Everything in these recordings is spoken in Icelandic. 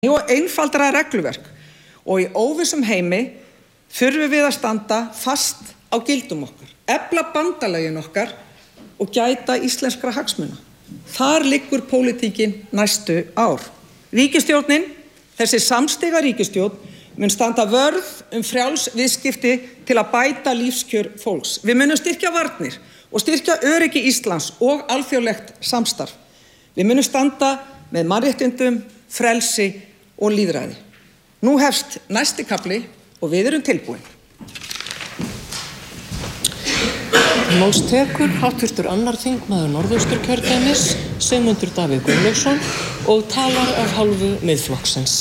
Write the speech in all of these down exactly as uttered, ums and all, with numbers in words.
og einfaldara regluverk og í óvissum heimi þurfum við að standa fast á gildum okkar, efla bandalagin okkar og gæta íslenskra hagsmuna. Þar liggur pólitíkin næstu ár. Ríkisstjórnin, þessi samstiga ríkisstjórn, mun standa vörð um frjáls viðskipti til að bæta lífskjör fólks. Við munum styrkja varnir og styrkja öryggi Íslands og alþjóðlegt samstarf. Við munum standa með mannréttindum, frelsi og lýðræði. Nú hefst næsti kafli og við erum tilbúin. Máls tekur háttvirtur annar þingmaður Norðausturkjördæmis, Sigmundur Davíð Gunnlaugsson, og talar af hálfu Miðflokksins.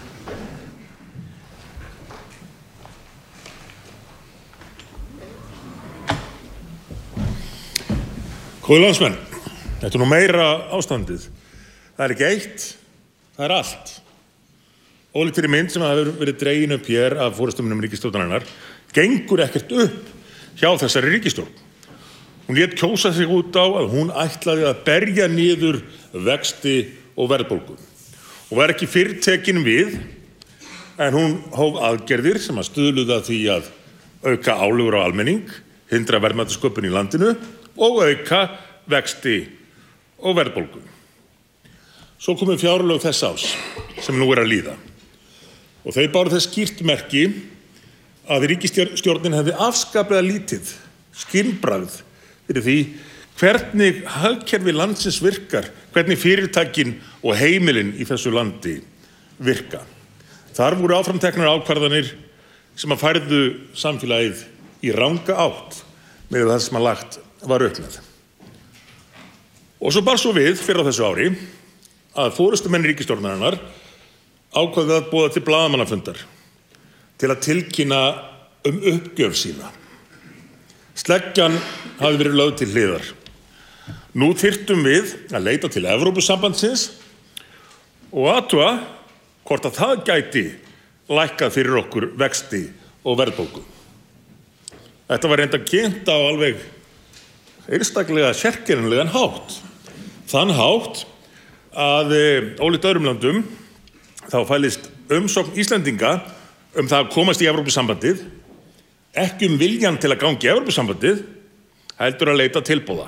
Góðir landsmenn, þetta er nú meira ástandið. Það er ekki eitt, það er allt. Ólíkt þeirri mynd sem hefur verið dregin upp hér af forystumönnum ríkisstjórnarinnar gengur ekkert upp hjá þessari ríkisstjórn. Hún lét kjósa sig út á að hún ætlaði að berja niður vexti og verðbólgu og var ekki fyrr tekin við en hún hóf aðgerðir sem að stuðluðu að því að auka álögur á almenning, hindra verðmætasköpun í landinu og auka vexti og verðbólgu. Svo komu fjárlög þess árs sem nú er að líða og þau báru þess skýrt merki að ríkisstjórnin hefði afskaplega lítið skynbragð fyrir því hvernig hagkerfi landsins virkar, hvernig fyrirtækin og heimilin í þessu landi virka. Þar voru áframteknar ákvarðanir sem að færðu samfélagið í ranga átt með það sem að lagt var upp með. Og svo bar svo við fyrir á þessu ári að forystumenn ríkisstjórnarinnar ákváðu að boða til blaðamannafundar til að tilkynna um uppgjöf sína. Sleggjan hafi verið lögð til hliðar. Nú þyrftum við að leita til Evrópusambandsins og athuga hvort að það gæti lækkað fyrir okkur vexti og verðbólgu. Þetta var reynda kynnt á alveg einstaklega sérkennilegan hátt. Þann hátt að ólíkt öðrum löndum þá fælist umsókn Íslendinga um það að komast í Evrópusambandið ekki um viljan til að ganga í Evrópusambandið, heldur að leita tilboða.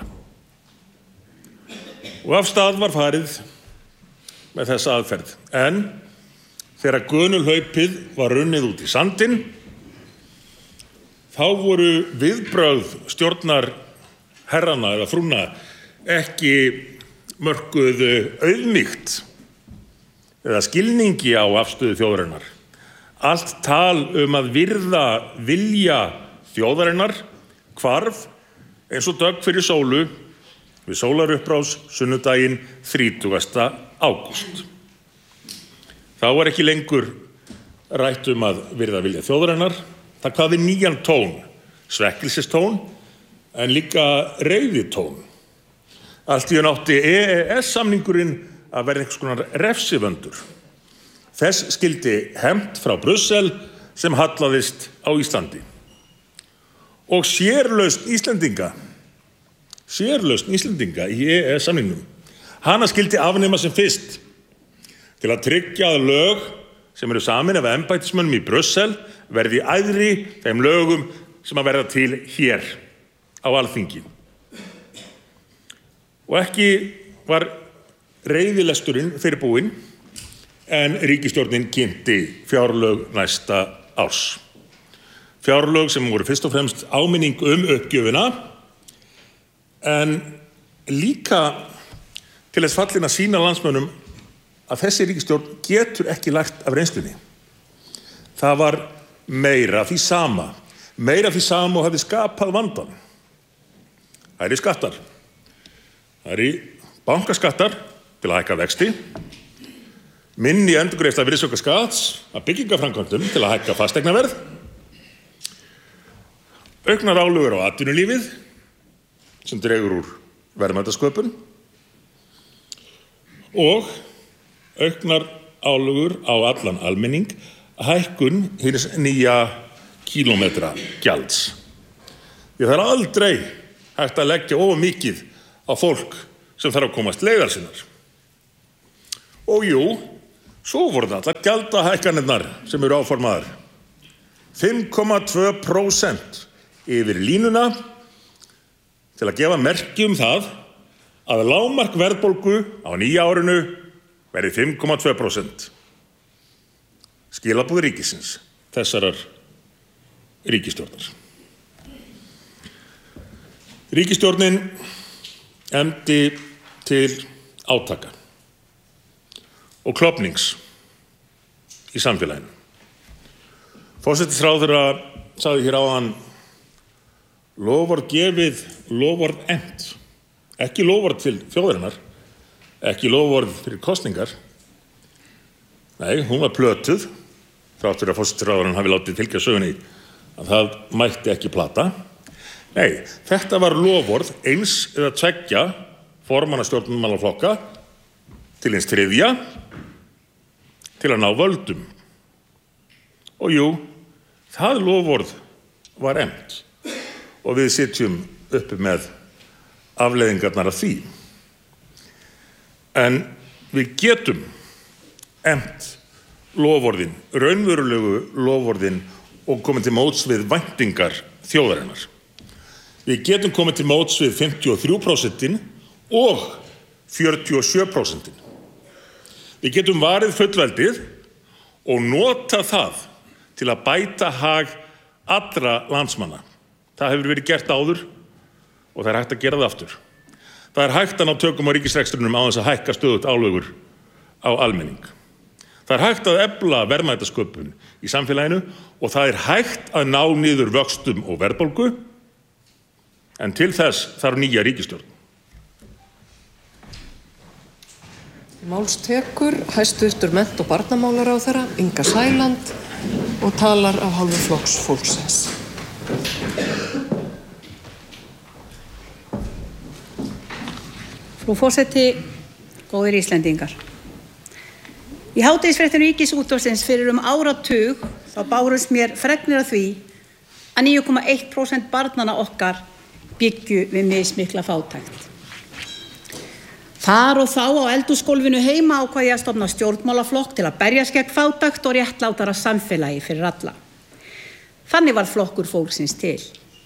Og af stað var farið með þessa aðferð. En þegar gönulhlaupið var runnið út í sandinn, þá voru viðbrögð stjórnar herrana eða frúna ekki mörkuð auðmýkt eða skilningi á afstöðu þjóðarinnar. Allt tal um að virða vilja þjóðarinnar hvarf eins og dögg fyrir sólu við sólarupprás sunnudaginn þrítugasta ágúst. Þá var ekki lengur rætt um að virða vilja þjóðarinnar. Það kvað við nýjan tón, svekkelsistón, en líka reiðitón. Allt í einu átti E E S-samningurinn að verða einhvers konar refsivöndur. Þess skildi hefnt frá Brussel sem hallaðist á Íslandi. Og sérlausn Íslendinga, sérlausn Íslendinga í E E S-samningnum, hana skildi afnema sem fyrst til að tryggja að lög sem eru samin af embættismönnum í Brussel verði æðri þeim lögum sem að verða til hér á Alþingi. Og ekki var reiðilesturinn fyrirbúinn en ríkisstjórnin kynnti fjárlög næsta árs. Fjárlög sem voru fyrst og fremst áminning um uppgjöfina en líka til þess fallin að sýna landsmönnum að þessi ríkisstjórn getur ekki lært af reynslunni. Það var meira því sama, meira því sama og hefði skapað vandann. Það eru skattar. Það eru bankaskattar til að hækka vexti, minni endurgreiðsla virðisaukaskatts af byggingaframkvæmdum til að hækka fasteignaverð, auknar álögur á atvinnulífið sem dregur úr verðmætasköpun og auknar álögur á allan almenning, hækkun hins nýja kílómetra gjalds. Því það er aldrei hægt að leggja of mikið á fólk sem þarf að komast leiðar sinnar. Og jú, Svo voru það allar gjaldahækkanirnar sem eru áformaðar. fimm komma tvö prósent yfir línuna til að gefa merki um það að lágmark verðbólgu á nýja árinu verði fimm komma tvö prósent. Skilaboð ríkisins, þessarar ríkisstjórnar. Ríkisstjórnin efndi til átaka og klofnings í samfélaginu. Forsætisráðherra sagði hér áðan loforð gefið, loforð efnt. Ekki loforð til þjóðarinnar, ekki loforð fyrir kosningar. Nei, hún var plötuð, þrátt fyrir að forsætisráðherrann hafi látið fylgja sögunni að það mætti ekki plata. Nei, þetta var loforð eins eða tveggja formanna stjórnmálaflokka til hins þriðja til að ná völdum. Og jú, það loforð var efnt og við sitjum uppi með afleiðingarnar af því. En við getum efnt loforðin, raunverulegu loforðin og komið til móts við væntingar þjóðarinnar. Við getum komið til móts við fimmtíu og þrjú prósentin og fjörutíu og sjö prósentin. Við getum varið fullveldið og nota það til að bæta hag allra landsmanna. Það hefur verið gert áður og það er hægt að gera það aftur. Það er hægt að ná tökum á ríkisrekstrinum á þess að hækka stöðugt álögur á almenning. Það er hægt að efla verðmætasköpun í samfélaginu og það er hægt að ná niður vöxtum og verðbólgu, en til þess þarf nýja ríkisstjórn. Málstekur hæstvirtur mennt- og barnamálaráðherra Inga Sæland og talar af hálfu Flokks fólksins. Frú forseti, góðir Íslendingar. Í hádegisfréttum Ríkisútvarpsins fyrir um áratug þá bárust mér fregnir af því að níu komma eitt prósent barnanna okkar byggju við mismikla fátækt. Þar og þá á eldhúsgólfinu heima ákvað ég að stofna stjórnmálaflokk til að berjast gegn fátækt og réttlátara samfélagi fyrir alla. Þannig var Flokkur fólksins til.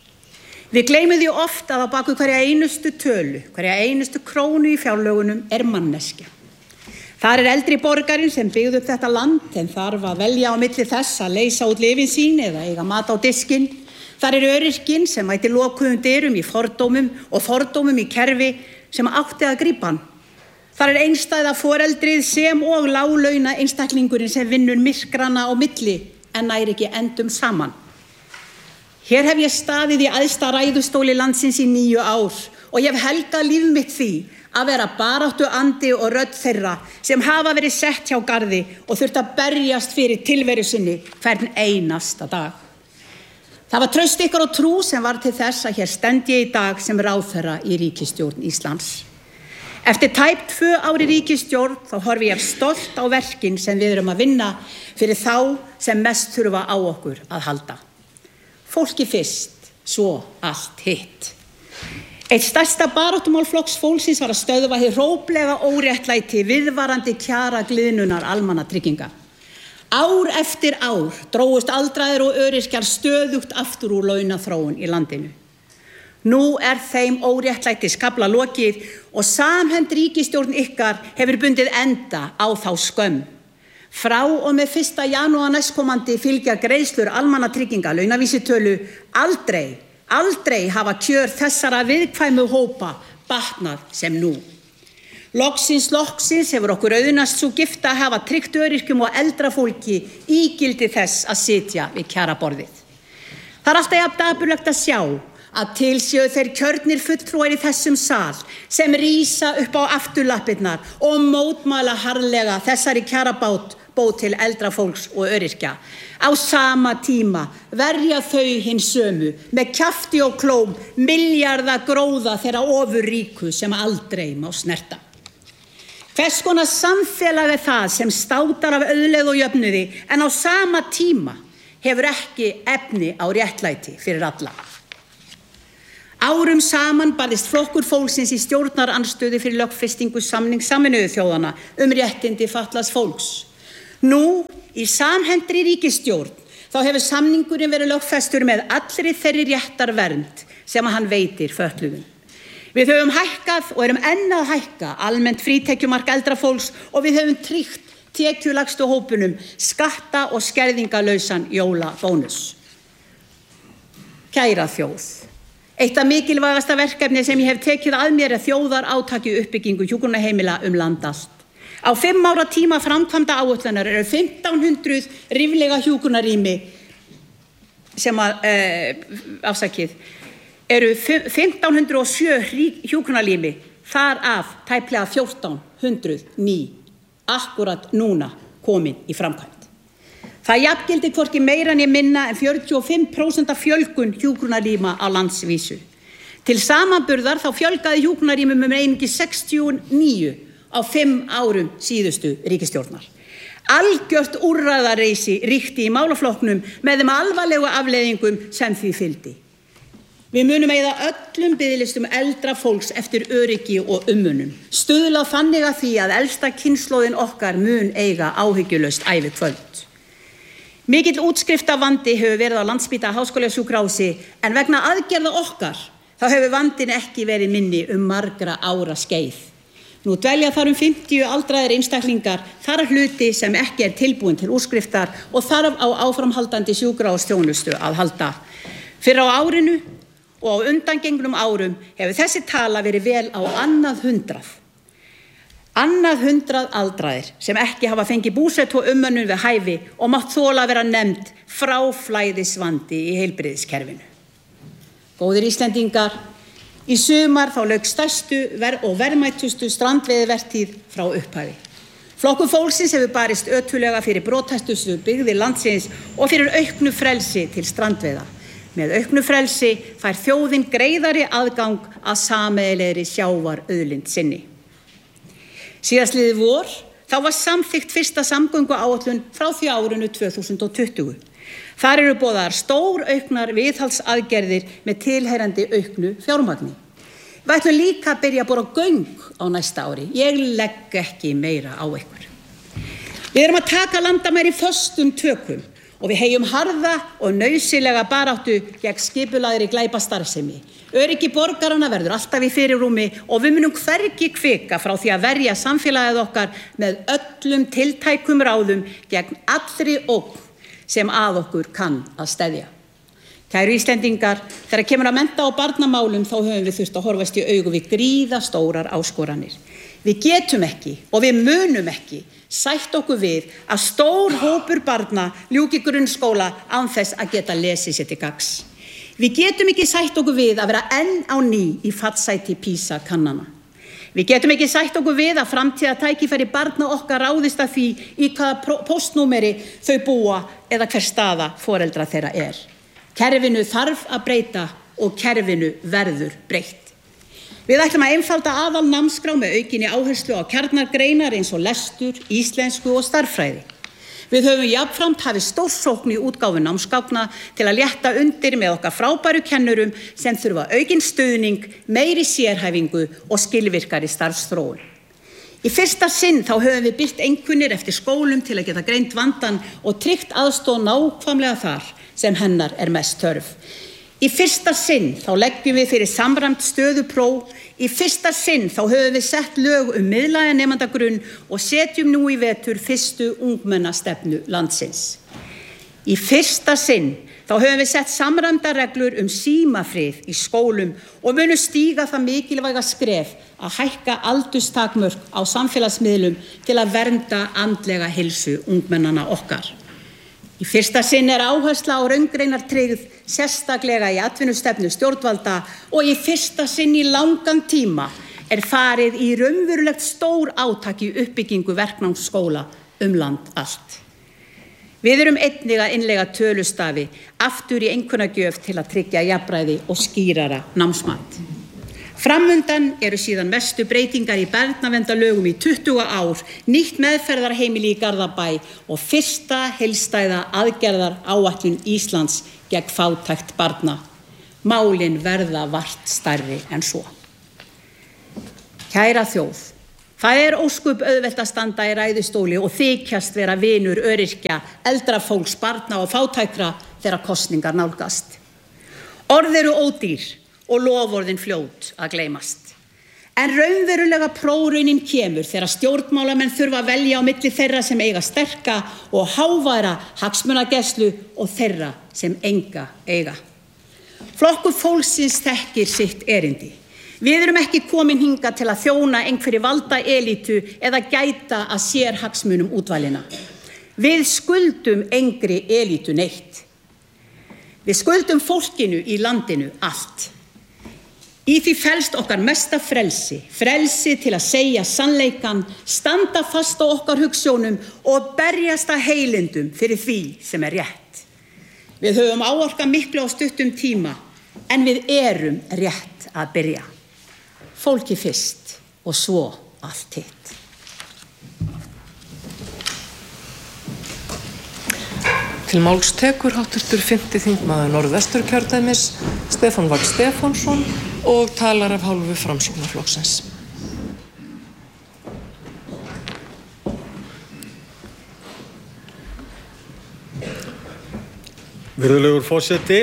Við gleymum því oft að á baku hverja einustu tölu, hverja einustu krónu í fjárlögunum er manneskja. Þar er eldri borgarinn sem byggði upp þetta land en þarf að velja á milli þess að leysa út lyfin sín eða eiga mat á diskinn. Þar er öryrkinn sem mætir lokuðum dyrum í fordómum og fordómum í kerfi sem átti að grípa hann. Þar er einstæða foreldrið sem og láglauna einstaklingurinn sem vinnur myrkrana á milli en nær ekki endum saman. Hér hef ég staðið í æðsta ræðustóli landsins í níu ár og ég hef helgað líf mitt því að vera baráttu andi og rödd þeirra sem hafa verið sett hjá garði og þurft að berjast fyrir tilveru sinni hvern einasta dag. Það var traust ykkar og trú sem var til þess að hér stend ég í dag sem ráðherra í ríkisstjórn Íslands. Eftir tæp tvö ári ríkisstjórn þá horfi ég stolt á verkin sem við erum að vinna fyrir þá sem mest þurfa á okkur að halda. Fólki fyrst, svo allt hitt. Eitt stærsta baráttumál Flokks fólksins var að stöðva hið hróplega óréttlæti viðvarandi kjara gliðnunar almannatrygginga. Ár eftir ár drógust aldraðir og öryrkjar stöðugt aftur úr launaþróun í landinu. Nú er þeim óréttlæti skafla lokið og samhent ríkisstjórn ykkar hefur bundið enda á þá skömm. Frá og með fyrsta janúar næstkomandi fylgja greiðslur almannatrygginga launavísitölu aldrei, aldrei hafa kjör þessara viðkvæmu hópa batnað sem nú. Loksins, loksins hefur okkur auðnast svo gifta að hafa tryggt öryrkjum og eldra fólki ígildi þess að sitja við kjaraborðið. Það er alltaf jafn dapurlegt að sjá að til séu þeir kjörnir fulltrúar í þessum sal sem rísa upp á afturlappirnar og mótmæla harðlega þessari kjarabót bót til eldra fólks og öryrkja. Á sama tíma verja þau hins sömu með kjafti og klóm milljarða gróða þeirra ofurríku sem aldrei má snerta. Hvers konar samfélag er það sem státar af auðlegð og jöfnuði en á sama tíma hefur ekki efni á réttlæti fyrir alla. Árum saman barðist Flokkur fólksins í stjórnarandstöðu fyrir lögfestingu samnings Sameinuðu þjóðanna um réttindi fatlaðs fólks. Nú, í samhentri ríkisstjórn, þá hefur samningurinn verið lögfestur með allri þeirri réttarvernd sem hann veitir fötluðum. Við höfum hækkað og erum enn að hækka almennt frítekjumark eldra fólks og við höfum tryggt tekjulægstu hópunum skatta- og skerðingalausan jólabónus. Kæra þjóð, eitt af mikilvægasta verkefni sem ég hef tekið að mér er þjóðarátaki uppbyggingu hjúkrunarheimila um land allt. Á fimm ára tíma framkvæmda áætlunar eru fimmtán hundruð ríflega hjúkrunarrými sem að, e, afsakið, eru fimmtán hundruð og sjö hjúkrunarrými, þar af tæplega fjórtán hundruð ný, akkurat núna komin í framkvæmd. Það jafngildir hvorki meira né minna en fjörutíu og fimm prósent fjölgun hjúkrunarrýma á landsvísu. Til samanburðar þá fjölgaði hjúkrunarrýmum um einungis sextíu og níu á fimm árum síðustu ríkisstjórnar. Algjört úrræðareysi ríkti í málaflokknum með þeim alvarlegu afleiðingum sem því fylgdi. Við munum eyða öllum biðlistum eldra fólks eftir öryggi og umönnun. Stuðla þannig að því að elsta kynslóðin okkar mun eiga áhyggjulaust ævikvöld. Mikill útskriftarvandi hefur verið á Landspítala Háskólasjúkrahúsi en vegna aðgerða okkar þá hefur vandinn ekki verið minni um margra ára skeið. Nú dvelja þar um fimmtíu aldraðir einstaklingar, þar að hluti sem ekki er tilbúin til útskriftar og þarf á áframhaldandi sjúkrahúsþjónustu að halda. Fyrir á árinu og á undangengnum árum hefur þessi tala verið vel á annað hundrað. Annað hundrað aldraðir sem ekki hafa fengið búsetu og umönnun við hæfi og mátt þola vera nefnd fráflæðisvandi í heilbrigðiskerfinu. Góðir Íslendingar, í sumar þá lauk stærstu og verðmætustu strandveiðivertíð frá upphafi. Flokkur fólksins hefur barist ötulega fyrir brothættustu byggðir landsins og fyrir auknu frelsi til strandveiða. Með auknu frelsi fær þjóðin greiðari aðgang að sameiginlegri sjávarauðlind sinni. Síðastliðið vor þá var samþykkt fyrsta samgönguáætlun frá því árinu tvö þúsund og tuttugu. Þar eru boðaðar stór auknar viðhaldsaðgerðir með tilheyrandi auknu fjármagni. Við ætlum líka að byrja að bora göng á næsta ári. Ég legg ekki meira á ykkur. Við erum að taka landamæri föstum tökum og við heyjum harða og nauðsynlega baráttu gegn skipulagðri glæpastarfsemi. Öryggi borgaranna verður alltaf í fyrirrúmi og við munum hvergi hvika frá því að verja samfélagið okkar með öllum tiltækum ráðum gegn allri ógn sem að okkur kann að steðja. Kæru Íslendingar, þegar kemur að mennta og barnamálum þá höfum við þurft að horfast í augu við gríða stórar áskoranir. Við getum ekki og við munum ekki sætt okkur við að stór hópur barna ljúki grunnskóla án þess að geta lesið sér til gagns. Við getum ekki sætt okkur við að vera enn á ný í fallsæti PISA-kannana. Við getum ekki sætt okkur við að framtíðartækifæri barna okkar ráðist að því í hvaða póstnúmeri þau búa eða hver staða foreldra þeirra er. Kerfinu þarf að breyta og kerfinu verður breytt. Við ætlum að einfalda aðal námskrá með aukinni áherslu á kjarnargreinar eins og lestur, íslensku og stærðfræði. Við höfum jafnframt hafið stórsókn í útgáfu námsgagna til að létta undir með okkar frábæru kennurum sem þurfa aukinn stuðning, meiri sérhæfingu og skilvirkari starfsþróun. Í fyrsta sinn þá höfum við birt einkunnir eftir skólum til að geta greint vandann og tryggt aðstoð nákvæmlega þar sem hennar er mest þörf. Í fyrsta sinn þá leggjum við fyrir samræmt stöðupróf. Í fyrsta sinn þá höfum við sett lög um miðlæga nemendagrunn og setjum nú í vetur fyrstu ungmennastefnu landsins. Í fyrsta sinn þá höfum við sett samræmdar reglur um símafrið í skólum og munum stíga það mikilvæga skref að hækka aldurstakmörk á samfélagsmiðlum til að vernda andlega heilsu ungmennana okkar. Í fyrsta sinn er áhersla á raungreinartryggð sérstaklega í atvinnustefnu stjórnvalda og í fyrsta sinn í langan tíma er farið í raunverulegt stór átak í uppbyggingu verknámsskóla um land allt. Við erum einnig að innleiða tölustafi aftur í einkunnagjöf til að tryggja jafnræði og skýrara námsmat. Framundan eru síðan mestu breytingar í barnaverndarlögum í tuttugu ár, nýtt meðferðarheimili í Garðabæ og fyrsta heildstæða aðgerðar áætlun Íslands gegn fátækt barna. Málin verða vart stærri en svo. Kæra þjóð, Það er ósköp auðvelt að standa í ræðustóli og þykjast vera vinur öryrkja, eldra fólks, barna og fátækra þegar kosningar nálgast. Orð eru ódýr og loforðin fljót að gleymast. En raunverulega prófraunin kemur þegar stjórnmálamenn þurfa að velja á milli þeirra sem eiga sterka og háværa hagsmunagæslu og þeirra sem enga eiga. Flokkur fólksins þekkir sitt erindi. Við erum ekki komin hingað til að þjóna einhverri valda elítu eða gæta að sér hagsmunum útvalina. Við skuldum engri elítu neitt. Við skuldum fólkinu í landinu allt. Í því felst okkar mesta frelsi, frelsi til að segja sannleikann, standa fast á okkar hugsjónum og berjast að heilindum fyrir því sem er rétt. Við höfum áorkað miklu á stuttum tíma, en við erum rétt að byrja. Fólki fyrst og svo allt hitt. Til máls tekur háttvirtur fimmti þingmaður Norðvesturkjördæmis Stefán Vagn Stefánsson og talar af hálfu Framsóknarflokksins. Virðulegur forseti,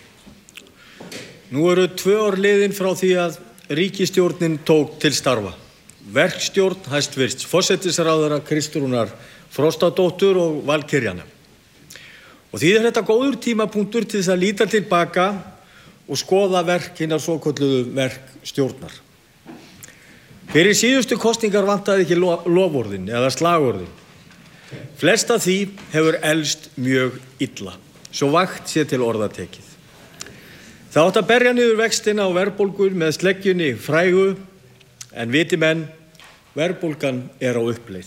nú eru tvö ár liðin frá því að ríkisstjórnin tók til starfa. Verkstjórn hæstvirts forsætisráðherra Kristrúnar Frostadóttur og Valkyrjana. Og því er þetta góður tímapunktur til þess að líta tilbaka og skoða verk hinnar svokölluðu verkstjórnar. Fyrir síðustu kosningar vantaði ekki loforðin eða slagorðin. Flest af því hefur elst mjög illa, svo vægt sé til orða tekið. Það átti að berja niður vextina og verðbólgur með sleggjunni frægu, en viti menn, verðbólgan er á uppleið.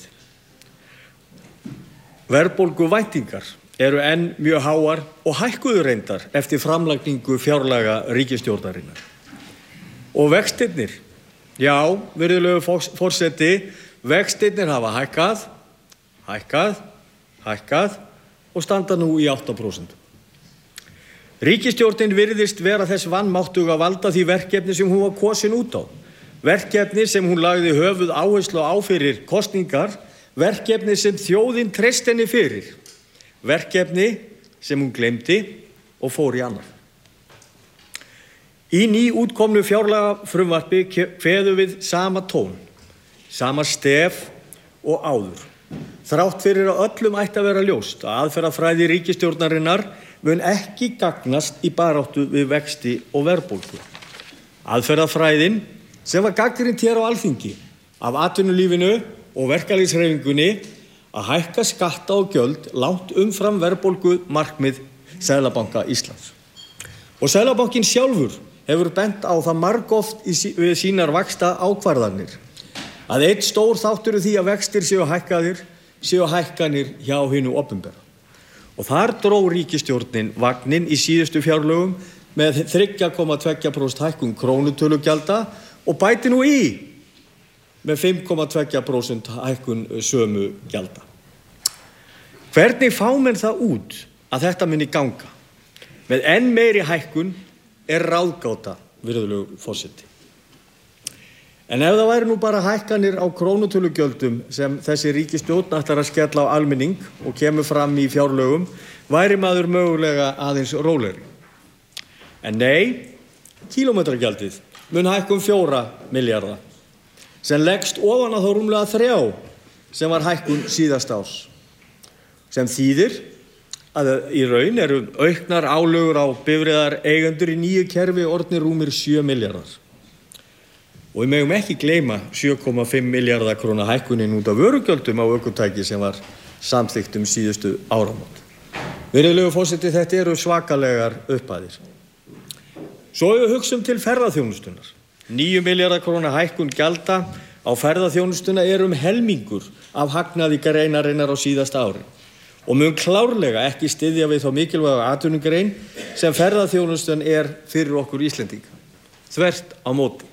Verðbólguvæntingar eru enn mjög háar og hækkuðu reyndar eftir framlagningu fjárlaga ríkisstjórnarinnar. Og vextirnir, já, virðulegu forseti, vextirnir hafa hækkað, hækkað, hækkað og standa nú í átta prósent. Ríkisstjórnin virðist vera þess vanmáttuga að valda því verkefni sem hún var kosin út á. Verkefni sem hún lagði höfuð áherslu á fyrir kosningar, verkefni sem þjóðin treysti henni fyrir. Verkefni sem hún gleymdi og fór í annar. Í nýútkomnu fjárlagafrumvarpi kveðum við sama tón, sama stef og áður. Þrátt fyrir að öllum ætti að vera ljóst að aðferðafræði ríkisstjórnarinnar mun ekki gagnast í baráttu við vexti og verðbólgu. Aðferðafræðin sem var gagnrýnd hér á Alþingi af atvinnulífinu og verkalýðshreyfingunni að hækka skatta og gjöld langt umfram verðbólgu markmið Seðlabanka Íslands. Og Seðlabankinn sjálfur hefur bent á það margoft við sínar vaxta ákvarðanir að einn stór þáttur því að vextir séu hækkaðir séu hækkanir hjá hinu opinbera. Og þar dró ríkisstjórnin vagninn í síðustu fjárlögum með þrjú komma tvö prósent hækkun krónutölugjalda og bæti nú í með fimm komma tvö prósent hækkun sömu gjalda. Hvernig fá menn það út að þetta muni ganga? Með enn meiri hækkun er ráðgáta, virðulegur forseti. En ef það væri nú bara hækkanir á krónutölugjöldum sem þessi ríkisstjórn ætlar að skella á almenning og kemur fram í fjárlögum, væri maður mögulega aðeins rólegri. En nei, kílómetragjaldið mun hækkun fjóra milljarða, sem leggst ofan að þá rúmlega þrjá sem var hækkun síðast árs. Sem þýðir að í raun eru auknar álögur á bifreiðar eigendur í nýju kerfi orðnir rúmir sjö milljarðar. Og við megum ekki gleyma sjö komma fimm milljarða króna hækkunin út af vörugjöldum á ökutæki sem var samþykkt um síðustu áramót. Virðulegur forseti, þetta eru svakalegar upphæðir. Svo við hugsum til ferðaþjónustunnar. níu milljarða króna hækkun gjalda á ferðaþjónustuna er um helmingur af hagnaði greinarinnar á síðasta ári og mun klárlega ekki styðja við þá mikilvæga atvinnugrein sem ferðaþjónustan er fyrir okkur Íslendinga. Þvert á móti.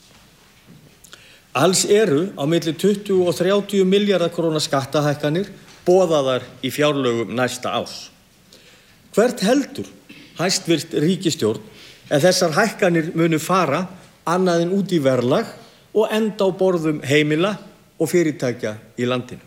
Alls eru á milli tuttugu og þrjátíu milljarða króna skattahækkanir boðaðar í fjárlögum næsta árs. Hvert heldur hæstvirt ríkisstjórn að þessar hækkanir munu fara annað en út í verðlag og enda á borðum heimila og fyrirtækja í landinu.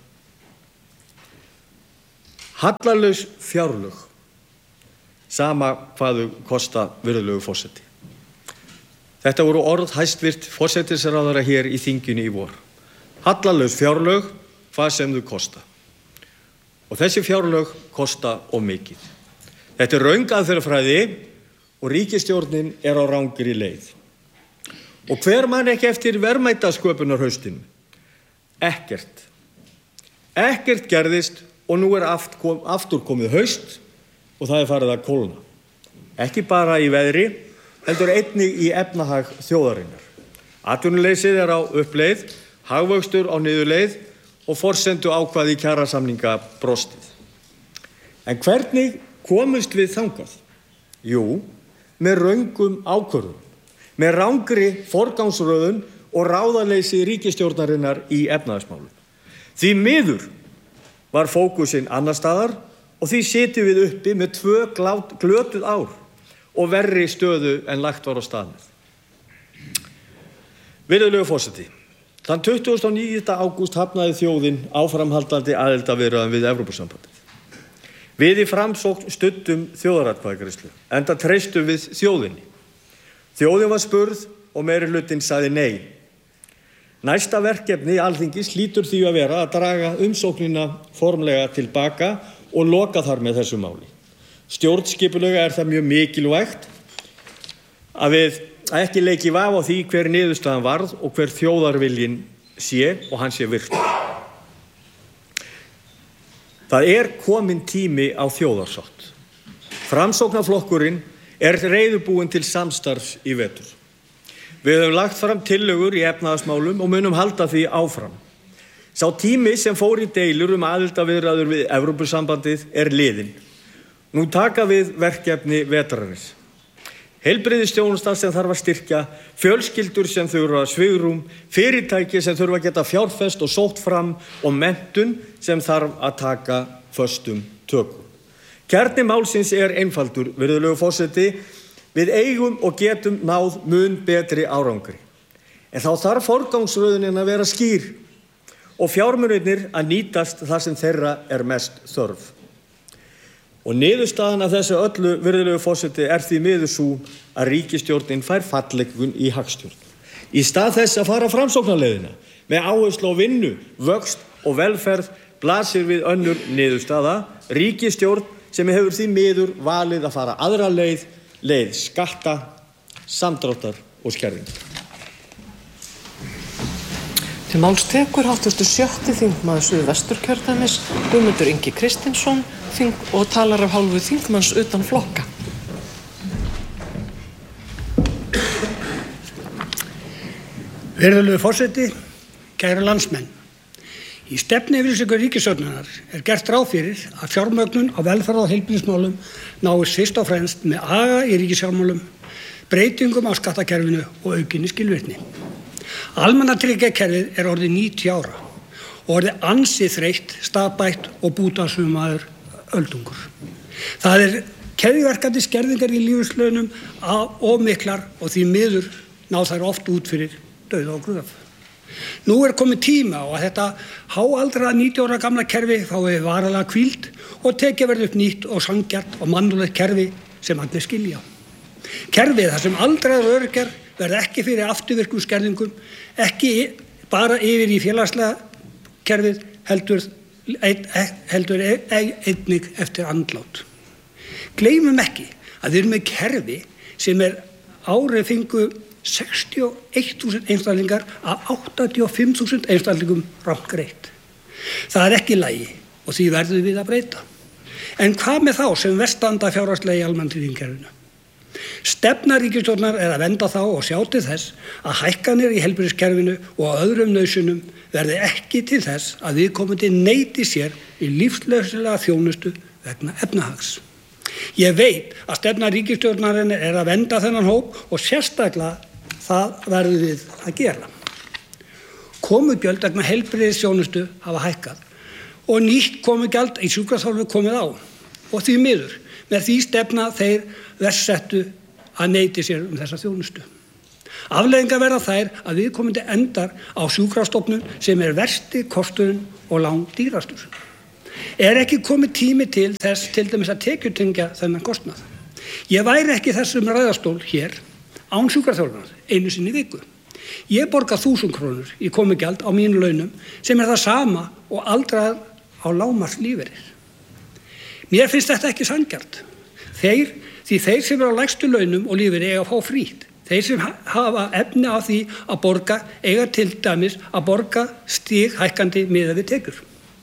Hallalaus fjárlög, sama hvað þau kosta, virðulegu forseti. Þetta voru orð hæstvirt forsætisráðherra hér í þinginu í vor. Hallalaus fjárlög, hvað sem þau kosta. Og þessi fjárlög kosta of mikið. Þetta er röng aðferðafræði og ríkisstjórnin er á rangri leið. Og hver man ekki eftir verðmætasköpunarhaustinu? Ekkert. Ekkert gerðist og nú er aftur komið haust og það er farið að kólna. Ekki bara í veðri, heldur einnig í efnahag þjóðarinnar. Atvinnuleysið er á uppleið, hagvöxtur á niðurleið og forsendu ákvæði kjarasamninga brostið. En hvernig komust við þangað? Jú, með röngum ákvörðum, með rangri forgangsröðun og ráðaleysi ríkisstjórnarinnar í efnahagsmálum. Því miður var fókusinn annar staðar og því sitjum við uppi með tvö glötuð ár og verri stöðu en lagt var á stað með. Virðulegur forseti, þann tuttugasta og níunda ágúst hafnaði þjóðin áframhaldandi aðildarviðræðum við Evrópusambandið. Við í Framsókn studdum þjóðaratkvæðagreiðslu, enda treystum við þjóðinni. Þjóðin var spurð og meirihlutinn sagði nei. Næsta verkefni Alþingis hlýtur því að vera að draga umsóknina formlega tilbaka og loka þar með þessu máli. Stjórnskipulega er það mjög mikilvægt að við ekki leiki vafa á því hver niðurstaðan varð og hver þjóðarviljinn sé og hann sé virtur. Það er kominn tími á þjóðarsátt. Framsóknarflokkurinn er reiðubúinn til samstarfs í vetur. Við höfum lagt fram tillögur í efnahagsmálum og munum halda því áfram. Sá tími sem fór í deilur um aðildarviðræður við Evrópusambandið er liðinn. Nú taka við verkefni vetrarins. Heilbrigðisþjónusta sem þarf að styrkja, fjölskyldur sem þurfa svigrúm, fyrirtæki sem þurfa að geta fjárfest og sótt fram og menntun sem þarf að taka föstum tökum. Kjarni málsins er einfaldur, virðulegur forseti, við eigum og getum náð mun betri árangri. En þá þarf forgangsröðunin að vera skýr og fjármunirnir að nýtast þar sem þeirra er mest þörf. Og niðurstaðan af þessu öllu, virðulegur forseti, er því miður sú að ríkisstjórnin fær falleggun í hagstjórn. Í stað þess að fara framsóknarleiðina með áherslu á vinnu, vöxt og velferð blasir við önnur niðurstaða, ríkisstjórn sem hefur því miður valið að fara aðra leið, leið skatta, samdráttar og skerðingar. Til máls tekur háttvirtur sjötti þingmaður Suðvesturkjördæmis Guðmundur Ingi Kristinsson þing og talar af hálfu þingmanns utan flokka. Virðulegur forseti, kæru landsmenn. Í stefnuyfirlýsingu ríkisstjórnarinnar er gert ráð fyrir að fjármögnun á velferð- og heilbrigðismálum náist fyrst og fremst með aga í ríkisfjármálum, breytingum á skattakerfinu og aukinni skilvirkni. Almannatryggingakerfið er orðið níutíu ára og orðið ansi þreytt, staðbætt og bútasaumaður öldungur. Það er keðjuverkandi skerðingar í lífeyrislaunum of miklar og því miður ná þær oft út fyrir dauða og gröf. Nú er komið tíma á að þetta háaldraða níutíu ára gamla kerfi fái varanlega hvíld og tekið verði upp nýtt og sanngjarnt og mannúðlegt kerfi sem allir skilja. Kerfið þar sem aldraðir og öryrkjar verði ekki fyrir afturvirkum skerðingum, ekki bara yfir í félagslega kerfið heldur, heldur einnig eftir andlát. Gleymum ekki að við erum með kerfi sem er árið fengu sextíu og eitt þúsund einstaklingar af áttatíu og fimm þúsund einstaklingum rangt greitt. Það er ekki í lagi og því verðum við að breyta. En hvað með þá sem verst standa fjárhagslega í almannatryggingakerfinu? Stefna ríkisstjórnar er að venda þá og sjá til þess að hækkanir í heilbrigðiskerfinu og öðrum nauðsynjum verði ekki til þess að viðkomandi neyti sér í lífsnauðsynlega þjónustu vegna efnahags. Ég veit að stefna ríkisstjórnarinnar er að venda þennan hóp og sérstaklega það verður við að gera. Komugjöld vegna heilbrigðisþjónustu hafa hækkað og nýtt komugjald í sjúkraþjálfun komið á og því miður með því stefna þeir verst settu að neyti sér um þessa þjónustu. Afleiðingar verða þær að viðkomandi endar á sjúkrastofnun sem er versti kosturinn og langdýrastur. Er ekki komið tími til þess til dæmis að tekjutengja þennan kostnað? Ég væri ekki þessum ræðastól hér án sjúkraþjálfunar einu sinni í viku. Ég borga þúsund krónur í komugjald á mínu launum sem er það sama og aldraðar á lágmarkslífeyri. Mér finnst þetta ekki sanngjarnt. Þeir, því þeir sem eru á lægstu launum og lífeyri eiga að fá frítt. Þeir sem hafa efni á því að borga eiga til dæmis að borga stighækkandi miðað við tekjur.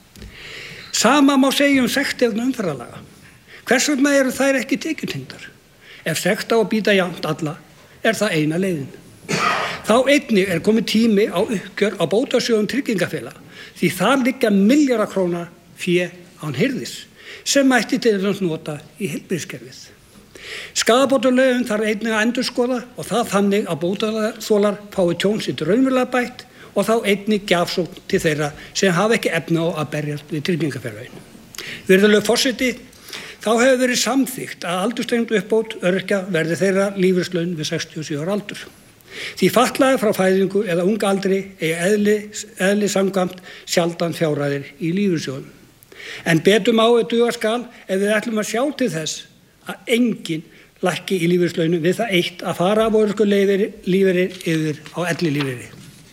Sama má segja um sektir vegna umferðarlaga. Hvers vegna eru þær ekki tekjutengdar? Ef sekt á að býta jafnt alla, er það eina leiðin. Þá einnig er komið tími á uppgjör á bótasjóðum tryggingafélaga því þar liggja milljarða króna fé án hirðis sem mætti til þess að nota í heilbrigðiskerfið. Skaðabótalögin þarf einnig að endurskoða og það þannig að bótaþolar fái tjón sitt raunverulega bætt og þá einnig gjafsókn til þeirra sem hafa ekki efni á að berjast við tryggingafélögin. Virðulegur forseti, þá hefur verið samþykkt að aldurstengd uppbót öryrkja verði þeirra lífeyrislaun við sextíu og sjö ára aldur. Því fatlaðir frá fæðingu eða unga aldri eiga eðli, eðli samkvæmt sjaldan fjárhæðir í lífeyrissjóðum. En betur má að duga skal ef við ætlum að sjá til þess að enginn lækki í lífeyrislaunum við það eitt að fara af örorkulífeyri yfir á ellilífeyri.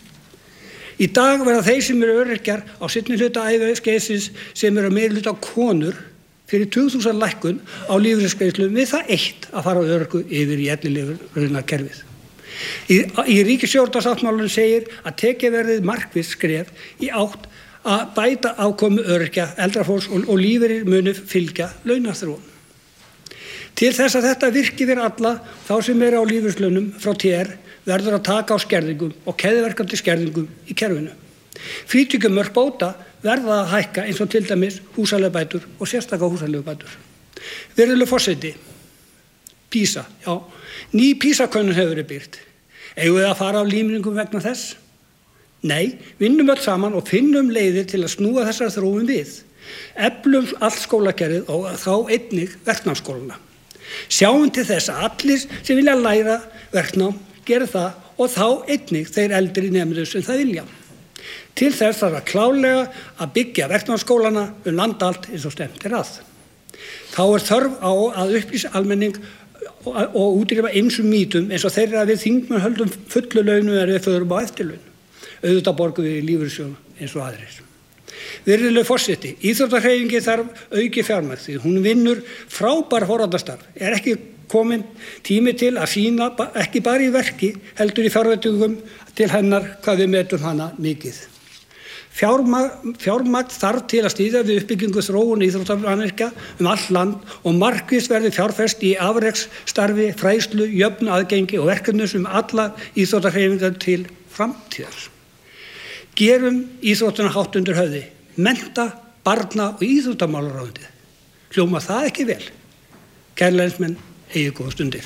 Í dag verða þeir sem eru öryrkjar á seinni hluta æviskeiðsins sem eru meirihluta konur fyrir tuttugu þúsund lækkun á lífeyrisgreiðslum við það eitt að fara af örorku yfir í ellilífeyriskerfið. Í, í ríkisstjórnarsáttmálanum segir að tekið verði markvisst skref í átt að bæta afkomu öryrkja, eldra fólks og, og lífeyrir muni fylgja launaþróun. Til þess að þetta virki fyrir alla þá sem eru á lífeyrislaunum frá T R verður að taka á skerðingum og keðjuverkandi skerðingum í kerfinu. Frítekjumörk bóta verða að hækka eins og til dæmis húsaleigubætur og sérstaka húsaleigubætur. Virðulegur forseti, PISA, já, ný PISA-könnun hefur verið birt. Eigum við að fara á límningum vegna þess? Nei, vinnum öll saman og finnum leiðir til að snúa þessar þróun við. Eflum allt skólakerfið og þá einnig verknámsskólana. Sjáum til þess að allir sem vilja læra verknám gera það og þá einnig þeir eldri nemendur sem það vilja. Til þess þarf að klálega að byggja verknámsskólana um land allt eins og stefnt er að. Þá er þörf á að upplýsa almenning og, og útrýma ýmsum mýtum eins og þeirra við þingmenn höldum fullu launum er við förum á eftirlaun. Auðvitað borgum við í lífeyrissjóðum eins og aðrir. Virðulegur forseti, íþróttahreyfingin þarf auki fjármagn því hún vinnur frábær forvarnastarf. Er ekki komin tími til að sýna ekki bara í verki heldur í fjárveitingum til hennar hvað við metum hana mikið. Fjármagn, fjármagn þarf til að styðja við uppbyggingu þróun íþróttamannvirkja um allt land og markvisst verði fjárfest í afreksstarfi, fræðslu, jöfnu aðgengi og verkefnum sem alla íþróttahreyfingar til framtíðar. Gerum íþróttuna hátt undir höfði, mennta, barna og íþróttamálaráðuneytið. Hljómar það ekki vel? Kæru landsmenn, eigið góða stundir.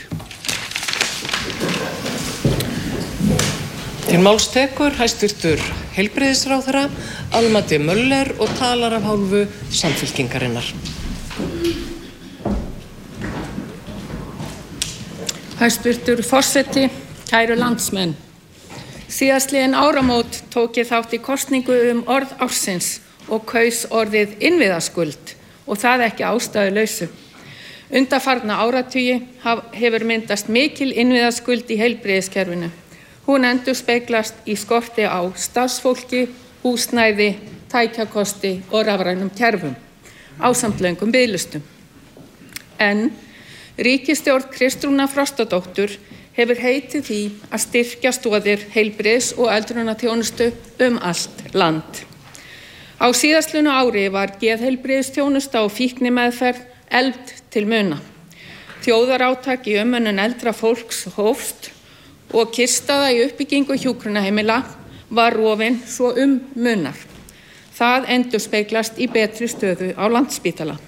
Til máls tekur hæstvirtur heilbrigðisráðherra Alma D. Möller og talar af hálfu Samfylkingarinnar. Hæstvirtur forseti, kæru landsmenn. Síðastliðin áramót tók ég þátt í kosningu um orð ársins og kaus orðið innviðaskuld og það ekki ástæðulausu. Undanfarna áratugi hefur myndast mikil innviðaskuld í heilbrigðiskerfinu. Hún endurspeglast í skorti á starfsfólki, húsnæði, tækjakosti og rafrænum kerfum, ásamt löngum biðlistum. En ríkisstjórn Kristrúnar Frostadóttur hefur heitið því að styrkja stoðir heilbrigðis- og öldrunarþjónustu um allt land. Á síðastlunu ári var geðheilbrigðisþjónusta og fíknimeðferð efld til muna. Þjóðarátak í umönnun eldra fólks hófst og kyrrstaða í uppbyggingu hjúkrunarheimila var rofin svo um munar. Það endurspeglast í betri stöðu á Landspítala.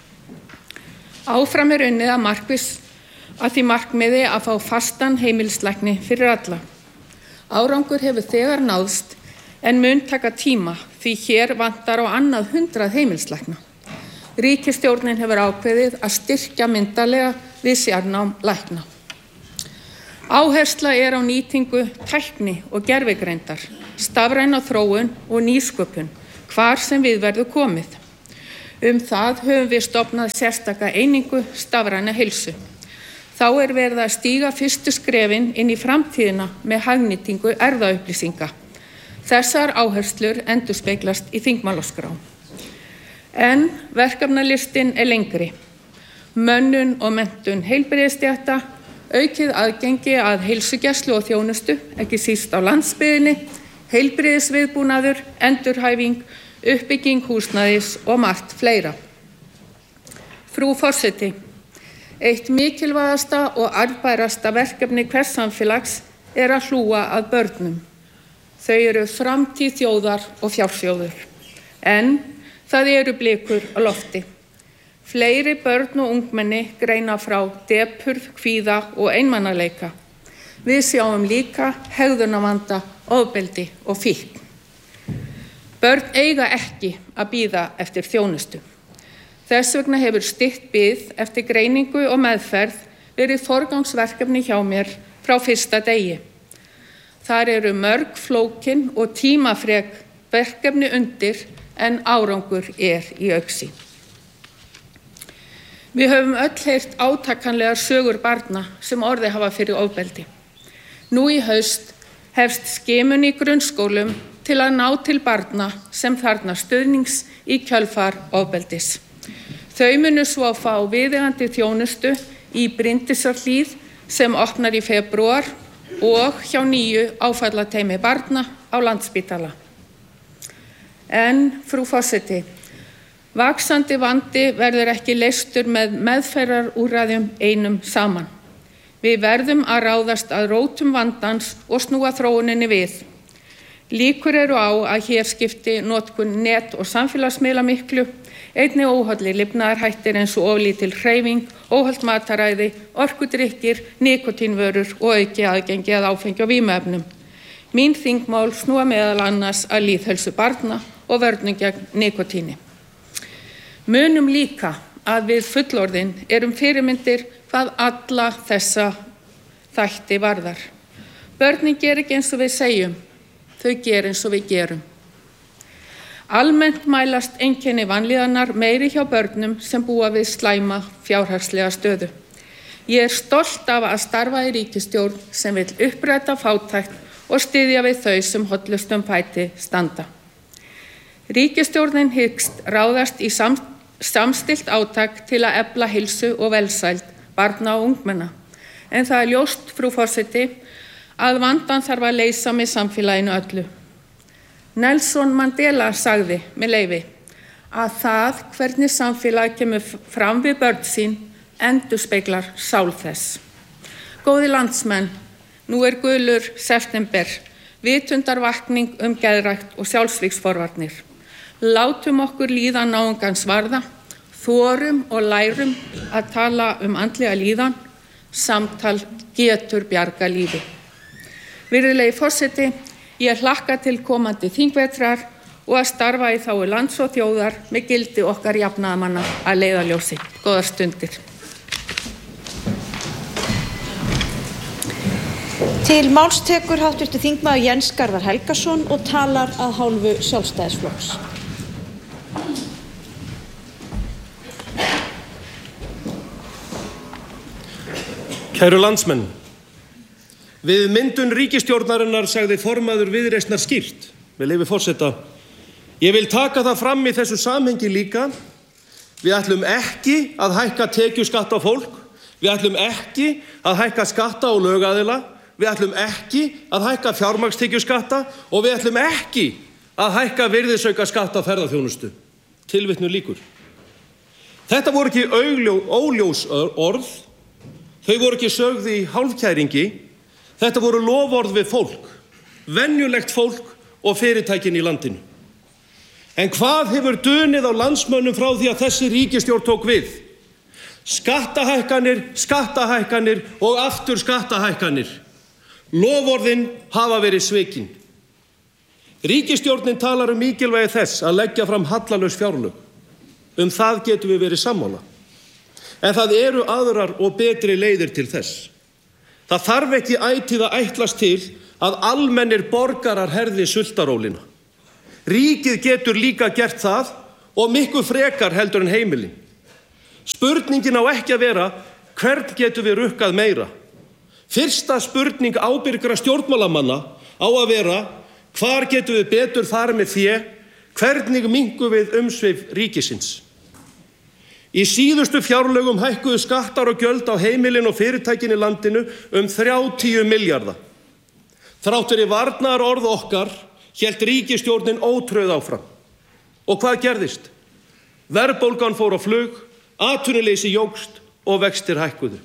Áfram er unnið að markviss að því markmiði að fá fastan heimilislækni fyrir alla. Árangur hefur þegar náðst en mun taka tíma því hér vantar á annað hundrað heimilislækna. Ríkisstjórnin hefur ákveðið að styrkja myndarlega við sérnám lækna. Áhersla er á nýtingu tækni og gervigreindar, stafræna þróun og nýsköpun, hvar sem við verður komið. Um það höfum við stofnað sérstaka einingu stafræna heilsu. Þá er verið að stíga fyrstu skrefin inn í framtíðina með hagnýtingu erfðaupplýsinga. Þessar áherslur endurspeglast í þingmálaskrá. En verkefnalistinn er lengri. Mönnun og menntun heilbrigðisstétta, aukið aðgengi að heilsugæslu og þjónustu, ekki síst á landsbyggðinni, heilbrigðisviðbúnaður, endurhæfing, uppbygging húsnæðis og margt fleira. Frú forseti, eitt mikilvægasta og arðbærasta verkefni hvers samfélags er að hlúa að börnum. Þau eru framtíð þjóðar og fjársjóður. En það eru blikur á lofti. Fleiri börn og ungmenni greina frá depurð, kvíða og einmanaleika. Við sjáum líka hegðunarvanda, ofbeldi og fíkn. Börn eiga ekki að bíða eftir þjónustu. Þess vegna hefur stytt bið eftir greiningu og meðferð verið forgangsverkefni hjá mér frá fyrsta degi. Þar eru mörg flókin og tímafrek verkefni undir en árangur er í augsýn. Við höfum öll heyrt átakanlegar sögur barna sem orðið hafa fyrir ofbeldi. Nú í haust hefst skimun í grunnskólum til að ná til barna sem þarna stuðnings í kjölfar ofbeldis. Þau munu svo að fá viðeigandi þjónustu í Bryndisarhlíð sem opnar í febrúar og hjá nýju áfallateymi barna á Landspítala. En, frú forseti, vaxandi vandi verður ekki leystur með meðferðarúrræðum einum saman. Við verðum að ráðast að rótum vandans og snúa þróuninni við. Líkur eru á að hér skipti notkun net- og samfélagsmiðla miklu, einnig óhollir lifnaðarhættir eins og oflítil hreyfing, óhollt mataræði, orkudrykkir, nikotínvörur og auki aðgengi að áfengi og vímuefnum. Mín þingmál snúa meðal annars að lýðheilsu barna og vörnum gegn nikotíni. Munum líka að við fullorðin erum fyrirmyndir hvað alla þessa þætti varðar. Börnin ger ekki eins og við segjum, þau ger eins og við gerum. Almennt mælast einkenni vanlíðanar meiri hjá börnum sem búa við slæma fjárhagslega stöðu. Ég er stolt af að starfa í ríkisstjórn sem vill uppræta fátækt og styðja við þau sem hollustum fæti standa. Ríkisstjórnin hyggst ráðast í sam, samstillt átak til að efla heilsu og velsæld barna og ungmenna. En það er ljóst, frú forseti, að vandann þarf að leysa með samfélaginu öllu. Nelson Mandela sagði, með leyfi, að það hvernig samfélag kemur fram við börn sín endurspeglar sál þess. Góði landsmenn, nú er gulur september, vitundarvakning um geðrækt og sjálfsvígsforvarnir. Látum okkur líða náungans varða, þorum og lærum að tala um andlega líðan, samtal getur bjarga lífi. Virðulegi forseti, ég hlakka til komandi þingvetrar og að starfa í þágu lands og þjóðar með gildi okkar jafnaðarmanna að leiðarljósi. Góðar stundir. Til máls tekur háttvirtur þingmaður Jens Garðar Helgason og talar að hálfu Sjálfstæðisflokks. Kæru landsmenn, við myndun ríkisstjórnarinnar sagði formaður Viðreisnar skýrt, með leyfi forseta, ég vil taka það fram í þessu samhengi líka, við ætlum ekki að hækka tekjuskatt á fólk, við ætlum ekki að hækka skatta á lögaðila, við ætlum ekki að hækka fjármagnstekjuskatta og við ætlum ekki að hækka virðisaukaskatt á ferðaþjónustu. Tilvitnun lýkur. Þetta voru ekki augljó, óljós orð, þau voru ekki sögð í hálfkæringi, þetta voru loforð við fólk, venjulegt fólk og fyrirtækin í landinu. En hvað hefur dunið á landsmönnum frá því að þessi ríkisstjórn tók við? Skattahækkanir, skattahækkanir og aftur skattahækkanir. Loforðin hafa verið svikin. Ríkisstjórnin talar um mikilvægi þess að leggja fram hallalaus fjárlög. Um það getum við verið sammála. En það eru aðrar og betri leiðir til þess. Það þarf ekki ætíð að ætlast til að almennir borgarar herði sultarólina. Ríkið getur líka gert það og miklu frekar heldur en heimilin. Spurningin á ekki að vera hvern getum við rukkað meira. Fyrsta spurning ábyrgra stjórnmálamanna á að vera hvar getum við betur farið með fé, hvernig minkum við umsvif ríkisins. Í síðustu fjárlögum hækkuðu skattar og gjöld á heimilin og fyrirtækin í landinu um þrjátíu milljarða. Þrátt fyrir varnaðarorð okkar hélt ríkisstjórnin ótrauð áfram. Og hvað gerðist? Verðbólgan fór á flug, atvinnuleysi jókst og vextir hækkuðu.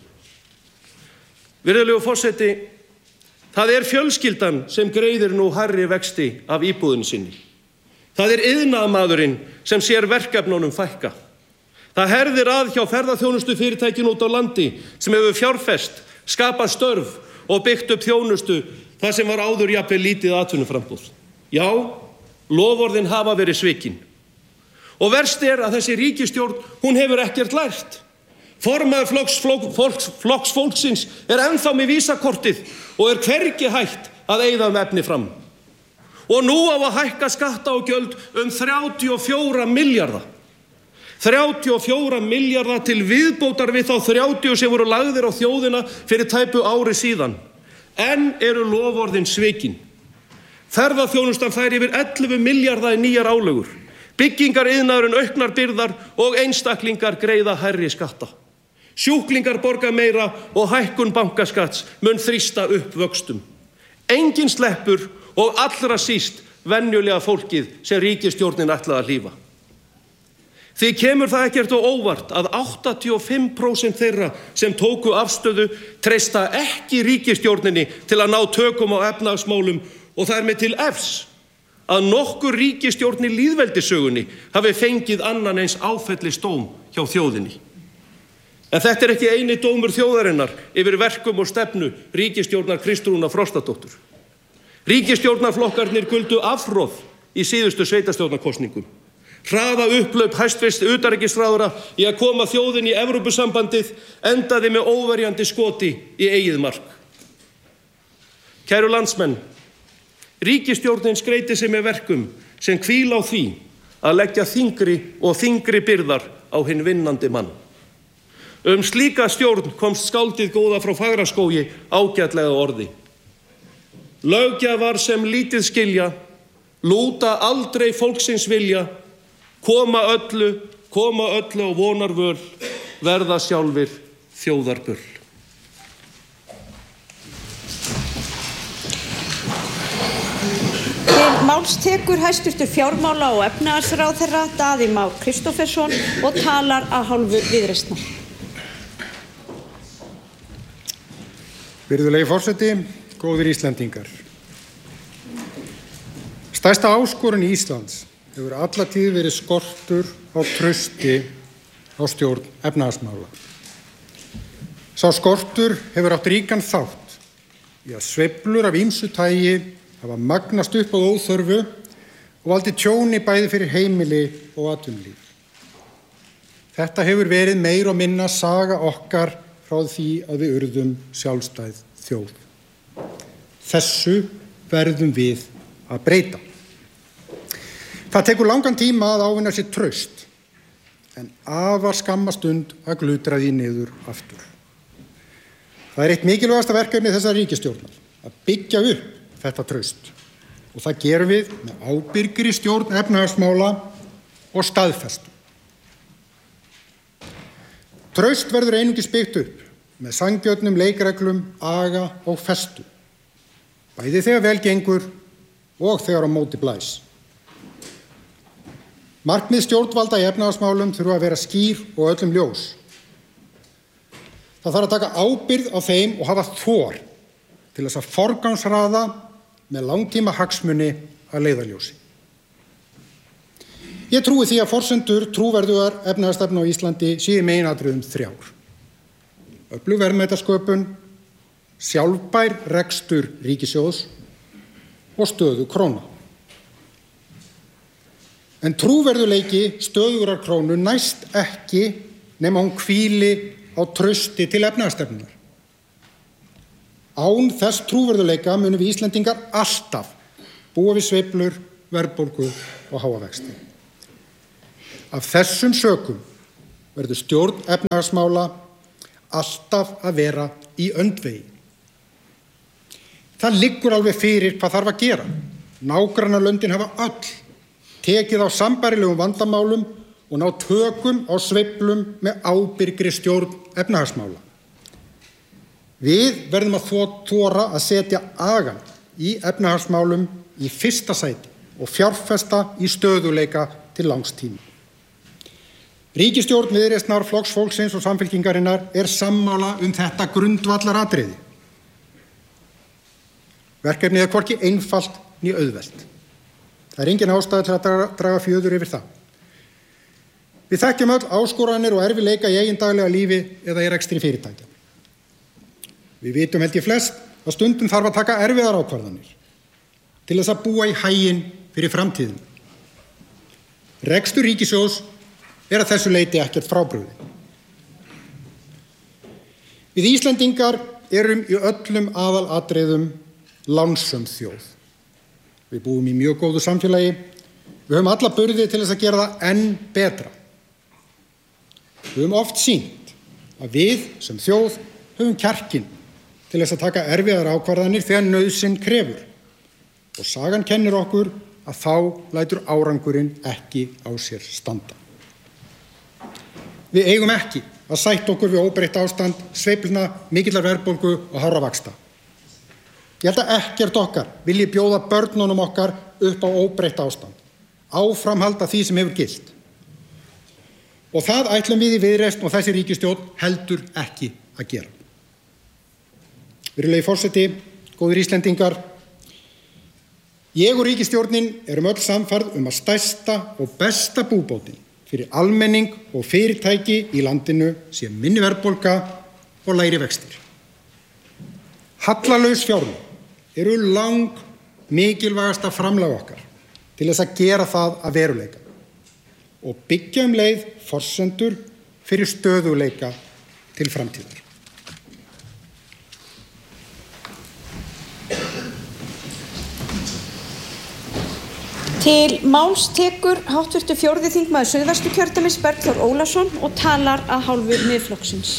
Virðulegur forseti, það er fjölskyldan sem greiðir nú hærri vexti af íbúðin sinni. Það er iðnaðarmaðurinn sem sér verkefnunum fækka. Það herðir að hjá ferðaþjónustu fyrirtækin út á landi sem hefur fjárfest, skapað störf og byggt upp þjónustu þar sem var áður jafnvel lítið atvinnuframboð. Já, loforðin hafa verið svikin. Og verst er að þessi ríkisstjórn, hún hefur ekkert lært. Formaður flokks, flokks, flokks fólksins er ennþá með vísakortið og er hvergi hægt að eyða um efni fram. Og nú á að hækka skatta og gjöld um þrjátíu og fjóra milljarða. þrjátíu og fjóra milljarða til viðbótar við þá þrjátíu sem voru lagðir á þjóðina fyrir tæpu ári síðan. En eru loforðin svikin. Ferðaþjónustan fær yfir ellefu milljarða í nýjar álögur. Byggingar iðnaðurinn auknar byrðar og einstaklingar greiða hærri skatta. Sjúklingar borga meira og hækkun bankaskatts mun þrýsta upp vöxtum. Engin sleppur og allra síst venjulega fólkið sem ríkisstjórnin ætlaði að hlífa. Því kemur það ekkert á óvart að áttatíu og fimm prósent þeirra sem tóku afstöðu treysta ekki ríkisstjórninni til að ná tökum á efnahagsmálum og það er með til efs að nokkur ríkisstjórn í lýðveldissögunni hafi fengið annan eins áfellisdóm hjá þjóðinni. En þetta er ekki eini dómur þjóðarinnar yfir verkum og stefnu ríkisstjórnar Kristrúnar Frostadóttur. Ríkisstjórnarflokkarnir guldu afhroð í síðustu sveitarstjórnarkosningum. Hraða upplaup hæstvirts utanríkisráðherra í að koma þjóðinni í Evrópusambandið endaði með óverjandi skoti í eigið mark. Kæru landsmenn, ríkisstjórnin skreyti sig með verkum sem hvíla á því að leggja þyngri og þyngri byrðar á hinn vinnandi mann. Um slíka stjórn komst skáldið góða frá Fagraskógi ágætlega orði. Löggjafar sem lítið skilja, lúta aldrei fólksins vilja, koma öllu, koma öllu og vonar völ, verða sjálfir þjóðarbull. Til máls tekur hæstvirtur fjármála- og efnahagsráðherra Daði Már Kristófersson og talar að hálfu Viðreisnar. Virðulegi forseti, góðir Íslendingar. Stærsta áskorun Íslands hefur alla tíð verið skortur á trausti á stjórn efnahagsmála. Sá skortur hefur átt ríkan þátt í að sveiflur af ýmsu tagi hafa magnast upp á óþörfu og valdið tjóni bæði fyrir heimili og atvinnulíf. Þetta hefur verið meir og minna saga okkar frá því að við urðum sjálfstæð þjóð. Þessu verðum við að breyta. Það tekur langan tíma að ávinna sér traust, en afar skamma stund að glutra því niður aftur. Það er eitt mikilvægasta verkefni þessar ríkisstjórnar, að byggja upp þetta traust. Og það gerum við með ábyrgri stjórn efnahagsmála og staðfestu. Traust verður einungis byggt upp með sanngjörnum leikreglum, aga og festu. Bæði þegar vel gengur og þegar á móti blæs. Markmið stjórnvalda í efnahagsmálum þurfa að vera skýr og öllum ljós. Það þarf að taka ábyrgð á þeim og hafa þor til þess að forgangsraða með langtíma hagsmuni að leiðarljósi. Ég trúi því að forsendur trúverðugar efnahagsstefnu á Íslandi séu í meginatriðum þrjár. Öflug verðmætasköpun, sjálfbær rekstur ríkissjóðs og stöðu króna. En trúverðuleiki stöðugrar krónu næst ekki nema hún hvíli á trausti til efnahagsstefnunar. Án þess trúverðuleika munum við Íslendingar alltaf búa við sveiflur, verðbólgu og háa vexti. Af þessum sökum verður stjórn efnahagsmála alltaf að vera í öndvegi. Það liggur alveg fyrir hvað þarf að gera. Nágrannalöndin hafa öll tekið á sambærilegum vandamálum og ná tökum á sveiflum með ábyrgri stjórn efnahagsmála. Við verðum að þora að setja agann í efnahagsmálum í fyrsta sæti og fjárfesta í stöðuleika til langs tíma. Ríkisstjórn Viðreisnar, Flokks fólksins og Samfylkingarinnar er sammála um þetta grundvallaratriði. Verkefnið er hvorki einfalt né auðvelt. Það er engin ástæða til að draga, draga fjöður yfir það. Við þekkjum öll áskoranir og erfiðleika í eigin daglega lífi eða í rekstri fyrirtækja. Við vitum held ég flest að stundum þarf að taka erfiðar ákvarðanir til þess að búa í haginn fyrir framtíðin. Rekstur ríkissjóðs er að þessu leyti ekkert frábrugði. Við Íslendingar erum í öllum aðalatriðum lánsöm þjóð. Við búum í mjög góðu samfélagi. Við höfum alla burði til þess að gera það enn betra. Við höfum oft sýnt að við sem þjóð höfum kjarkinn til þess að taka erfiðar ákvarðanir þegar nauðsyn krefur. Og sagan kennir okkur að þá lætur árangurinn ekki á sér standa. Við eigum ekki að sætta okkur við óbreytt ástand, sveiflna, mikillar verðbólgu og hárra vaxta. Ég held að ekkert okkar vilji bjóða börnunum okkar upp á óbreytt ástand, áframhalda því sem hefur gilt. Og það ætlum við í Viðreisn og þessi ríkisstjórn heldur ekki að gera. Virðulegi forseti, góðir Íslendingar, ég og ríkisstjórnin erum öll sannfærð um að stærsta og besta búbótin fyrir almenning og fyrirtæki í landinu sé minni verðbólga og lægri vextir. Hallalaus fjárlög eru lang mikilvægasta framlag okkar til þess að gera það að veruleika og byggja um leið forsendur fyrir stöðuleika til framtíðar. Til máls tekur háttvirtur fjórði þingmaður Suðvesturkjördæmis Bergþór Ólason og talar að hálfu Miðflokksins.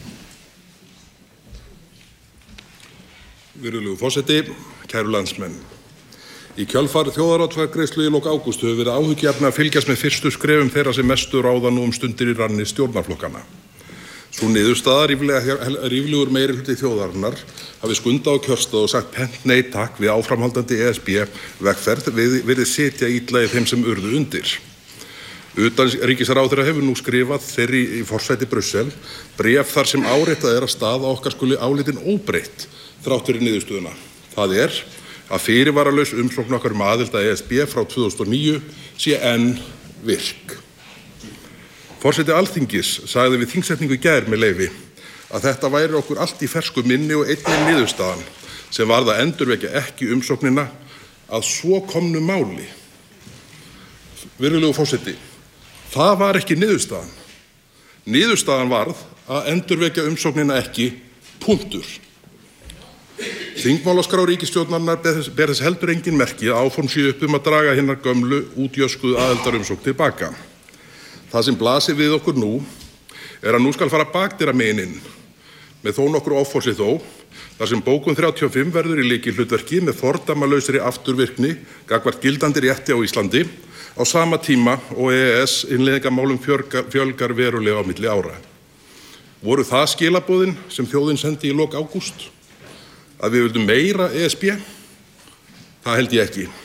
Virðulegur forseti, kæru landsmenn. Í kjölfar þjóðaratkvæðagreiðslu í lok ágúst hefur verið áhyggjuefni að fylgjast með fyrstu skrefum þeirra sem mestu ráða nú um stundir í ranni stjórnarflokkana. Sú niðurstaða ríflegur meirihluti þjóðarinnar hafi skundað á kjörstað og sagt pent nei takk við áframhaldandi E S B vegferð virðist sitja illa í þeim sem urðu undir. Utanríkisráðherra hefur nú skrifað þeirri í forsæti Brussel bréf þar sem áréttað er að staða okkar skuli álitin óbreytt þrátt fyrir niðurstöðuna. Það er að fyrirvaralaus umsókn okkar um aðild að E S B frá tvö þúsund og níu sé enn virk. Forseti Alþingis sagði við þingsetningu í gær með leyfi að þetta væri okkur allt í fersku minni og einnig niðurstaðan sem varð að endurvekja ekki umsóknina að svo komnu máli. Virðulegur forseti, það var ekki niðurstaðan. Niðurstaðan varð að endurvekja umsóknina ekki, punktur. Þingmálaskrá ríkisstjórnarinnar ber þess heldur engin merki að áform séu upp um að draga hinnar gömlu útjöskuðu aðildarumsókn tilbaka. Það sem blasir við okkur nú er að nú skal fara bakdyra megin inn, með þó nokkru offorsi þó, þar sem bókun þrjátíu og fimm verður í lykilhlutverki með fordæmalausri afturvirkni gagnvart gildandi rétti á Íslandi á sama tíma og E E S innleiðingamálum fjölgar, fjölgar verulega á milli ára. Voru það skilaboðin sem þjóðin sendi í lok ágúst? Að við vildum meira E S B? Það held ég ekki.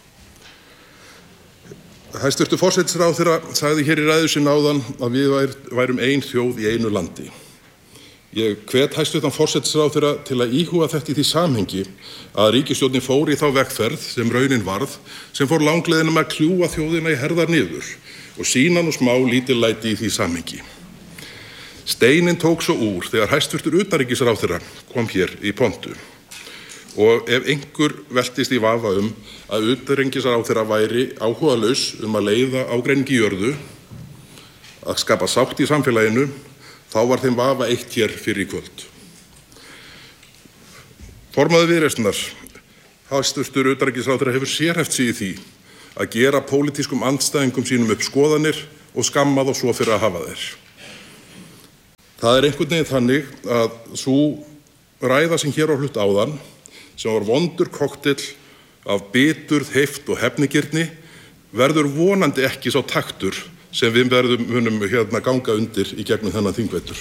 Hæstvirtur forsætisráðherra sagði hér í ræðu sinni áðan að við værum ein þjóð í einu landi. Ég hvet hæstvirtan forsætisráðherra til að íhuga þetta í því samhengi að ríkisstjórnin fór í þá vegferð sem raunin varð sem fór langleiðina með að kljúfa þjóðina í herðar niður og sýna nú smá lítillæti í því samhengi. Steinin tók svo úr þegar hæstvirtur utanríkisráðherra kom hér í pontu. Og ef einhver veltist í vafa um að utanríkisráðherra væri áhugalaus um að leiða ágreiningi í jörðu, að skapa sátt í samfélaginu, þá var þeim vafa eitt hér fyrir í kvöld. Formaður Viðreisnar, hæstvirtur utanríkisráðherra, hefur sérhæft sig í því að gera pólitískum andstæðingum sínum upp skoðanir og skamma þá svo fyrir að hafa þeir. Það er einhvern veginn þannig að sú ræða sem hér á hlut áðan, sem var vondur kokteil af biturð, heift og hefnigirni, verður vonandi ekki sá taktur sem við verðum munum hérna ganga undir í gegnum þennan þingvetur.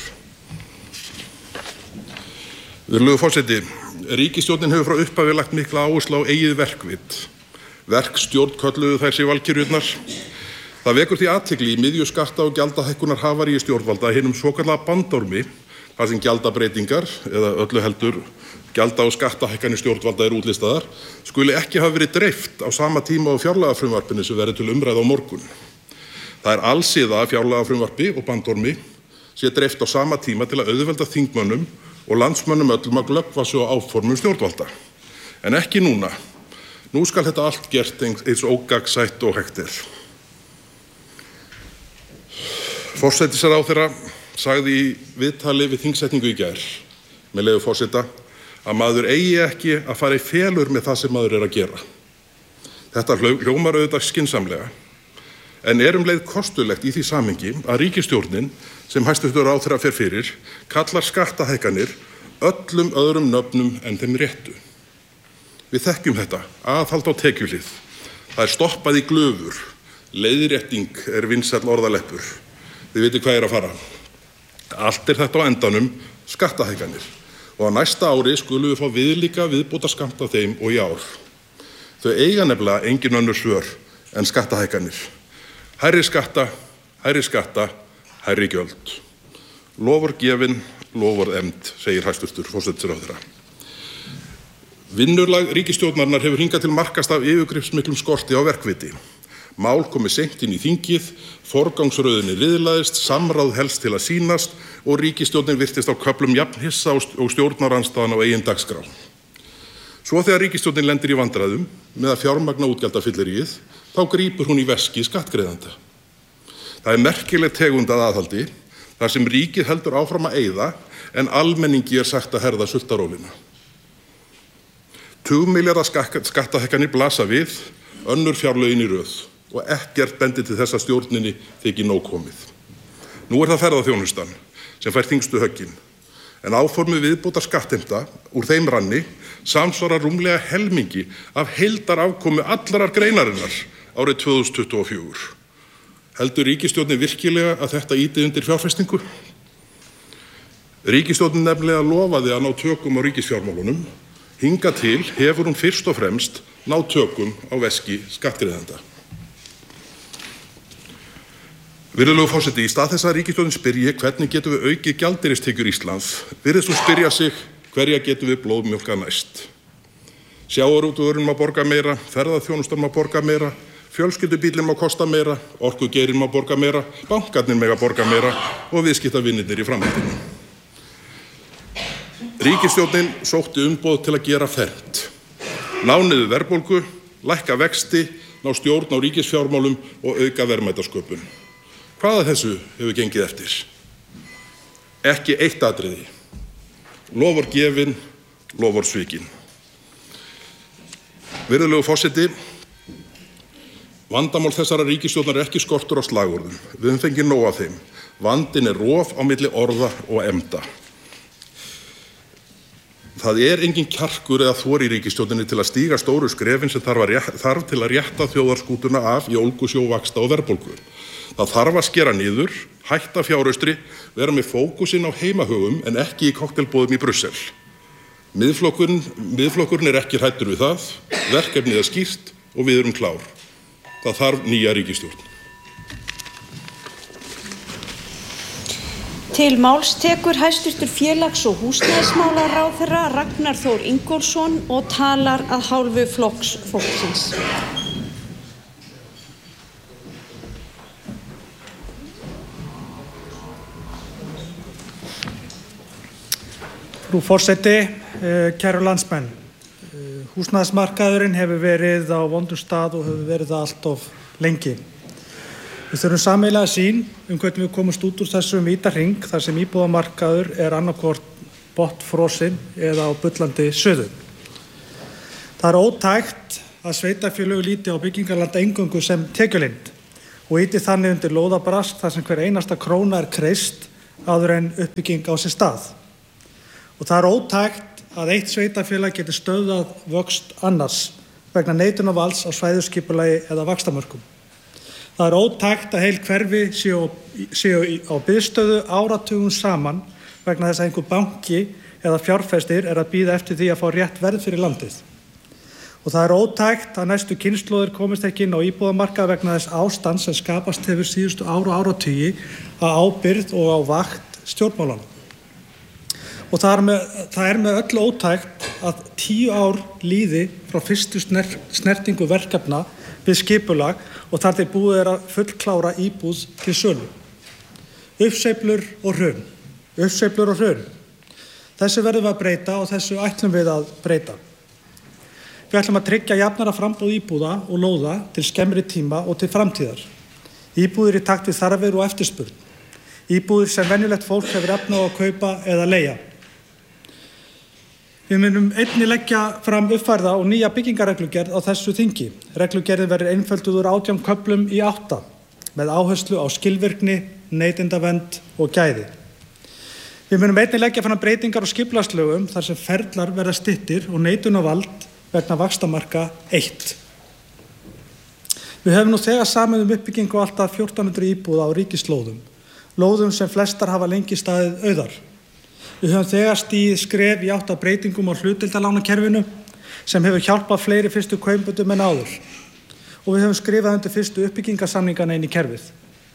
Virðulegur forseti, ríkisstjórnin hefur frá upphafi lagt mikla áherslu á eigið verkvit. Verkstjórn kölluðu þær sig valkyrjurnar. Það vekur því athygli í miðju skatta- og gjaldahækkunar havaríu stjórnvalda hinum svokallaða bandormi, þar sem gjaldabreitingar eða öllu heldur gjalda- og skattahækkanir stjórnvalda eru útlistaðar, skuli ekki hafa verið dreift á sama tíma á fjárlagafrumvarpinu sem verður til umræðu á morgun. Það er allsíða að fjárlagafrumvarpi og bandormi sé dreift á sama tíma til að auðvelda þingmönnum og landsmönnum öllum að glöggva sig á áformum stjórnvalda. En ekki núna. Nú skal þetta allt gert eins ógagnsætt og hægt er. Forsætisráðherra sagði í viðtali við þingsetningu í gær, með leyfi forseta, að maður eigi ekki að fara í felur með það sem maður er að gera. Þetta hljómar auðvitað skynsamlega, en er um leið kostulegt í því samhengi að ríkisstjórnin, sem hæstvirtur ráðherra fer fyrir, kallar skattahækkanir öllum öðrum nöfnum en þeim réttu. Við þekkjum þetta, aðhald á tekjuhlið. Það er stoppað í glufur, leiðrétting er vinsæll orðaleppur. Þið vitið hvað er að fara. Allt er þetta á endanum skattahækkanir og á næsta ári skulum við fá viðlíka viðbótarskamt af þeim og í ár. Þau eiga nefnilega engin önnur svör en skattahækkanir. Hærri skatta, hærri skatta, hærri gjöld. Lofur gefin, lofur efnd, segir hæstvirtur forsætisráðherra. Vinnulag ríkisstjórnarinnar hefur hingað til markast af yfirgripsmiklum skorti á verkviti. Mál komi seint inn í þingið, forgangsröðinni riðlaðist, samráð helst til að sýnast og ríkisstjórnin virtist á köflum jafn hissa og stjórnarandstaðan á eigin dagskrá. Svo þegar ríkisstjórnin lendir í vandræðum með að fjármagna útgjaldafylliríið, þá grípur hún í veski skattgreiðanda. Það er merkileg tegund að aðhaldi, þar sem ríkið heldur áfram að eyða en almenningi er sagt að herða sultarólina. Tugmilljarða skattahækkanir blasa við, önnur fjárlögin í röð og ekkert bendir til þess að stjórninni þykir nóg komið. Nú er það ferðaþjónustan sem fær þyngstu höggin, en áformið viðbótar skattheimta úr þeim ranni samsvarar rúmlega helmingi af heildarafkomu allarar greinarinnar árið tvö þúsund tuttugu og fjögur. Heldur ríkisstjórnin virkilega að þetta ýti undir fjárfestingu? Ríkisstjórnin nefnilega lofaði að ná tökum á ríkisfjármálunum. Hingað til hefur hún fyrst og fremst náð tökum á veski skattgreiðenda. Virðulegur forseti, í stað þess að ríkisstjórnin spyrji hvernig getum við aukið gjaldeyristekjur Íslands, virðist hún spyrja sig hverja getum við blóðmjólkað næst. Sjávarútvegurinn má borga meira, ferðaþjónustan má borga meira, fjölskyldubíllinn má kosta meira, orkugeirinn má borga meira, bankarnir mega borga meira og viðskiptavinirnir í framhaldinu. Ríkisstjórnin sótti umboð til að gera fernt. Ná niður verðbólgu, lækka vexti, ná stjórn á ríkisfjármálum og auka verðmætasköpun. Hvað af þessu hefur gengið eftir? Ekki eitt atriði. Lofur gefin, lofur svikin. Virðulegur forseti, vandamál þessara ríkisstjórnar er ekki skortur á slagorðum. Við höfum fengið nóg af þeim. Vandinn er rof á milli orða og efnda. Það er engin kjarkur eða þor í ríkisstjórninni til að stíga stóru skrefin sem þarf, að, þarf til að rétta þjóðarskútuna af í ólgusjó vaxta og verðbólgu. Það þarf að skera niður, hætta fjáraustri, vera með fókusinn á heimahögum en ekki í koktelboðum í Brussel. Miðflokkurinn, miðflokkurinn er ekki hræddur við það, verkefnið er skýrt og við erum klár. Það þarf nýja ríkisstjórn. Til máls tekur hæstvirtur félags- og húsnæðismálaráðherra Ragnar Þór Ingólfsson og talar að hálfu Flokks fólksins. Frú forseti, kæru landsmenn, húsnæðismarkaðurinn hefur verið á vondum stað og hefur verið það allt of lengi. Við þurfum sameiginlega sýn um hvernig við komumst út úr þessum vítahring þar sem íbúðamarkaður er annarkvort botnfrosinn eða á bullandi suðu. Það er ótækt að sveitarfélög líti á byggingarland eingöngu sem tekjulind og ýti þannig undir lóðabrask þar sem hver einasta króna er kreist áður en uppbygging á sér stað. Og það er ótækt að eitt sveitarfélag geti stöðvað vöxt annars vegna neitunarvalds á svæðisskipulagi eða vaxtamörkum. Það er ótækt að heil hverfi séu, séu á biðstöðu áratugum saman vegna þess að einhver banki eða fjárfestir er að bíða eftir því að fá rétt verð fyrir landið. Og það er ótækt að næstu kynslóðir komist ekki inn á íbúðamarkað vegna þess ástand sem skapast hefur síðustu ára og áratugi á ábyrgð og á vakt stjórnmálanna. Og það er, með, það er með öllu ótækt að tíu ár líði frá fyrstu sner, snertingu verkefna við skipulag og þar til búið er að fullklára íbúð til sölu. Uppsveiflur og hrun. Uppsveiflur og hrun. Þessu verðum við að breyta og þessu ætlum við að breyta. Við ætlum að tryggja jafnara framboð íbúða og lóða til skemmri tíma og til framtíðar. Íbúðir í takt við þarfir og eftirspurn. Íbúðir sem venjulegt fólk hefur efni á að kaupa eða leigja. Við munum einnig leggja fram uppfærða og nýja byggingarreglugerð á þessu þingi. Reglugerðin verður einfölduð úr átján köflum í átta með áherslu á skilvirkni, neytendavernd og gæði. Við munum einnig leggja fram breytingar á skipulagslögum þar sem ferlar verða styttir og neitunarvald vegna vaxtamarka eitt. Við höfum nú þegar samið um uppbyggingu á alltaf fjórtán hundruð íbúða á ríkislóðum, lóðum sem flestar hafa lengi staðið auðar. Við höfum þegar stigið skref í átt að breytingum á hlutdeildarlánakerfinu sem hefur hjálpað fleiri fyrstu kaupendur en áður og við höfum skrifað undir fyrstu uppbyggingarsamningana inn í kerfið.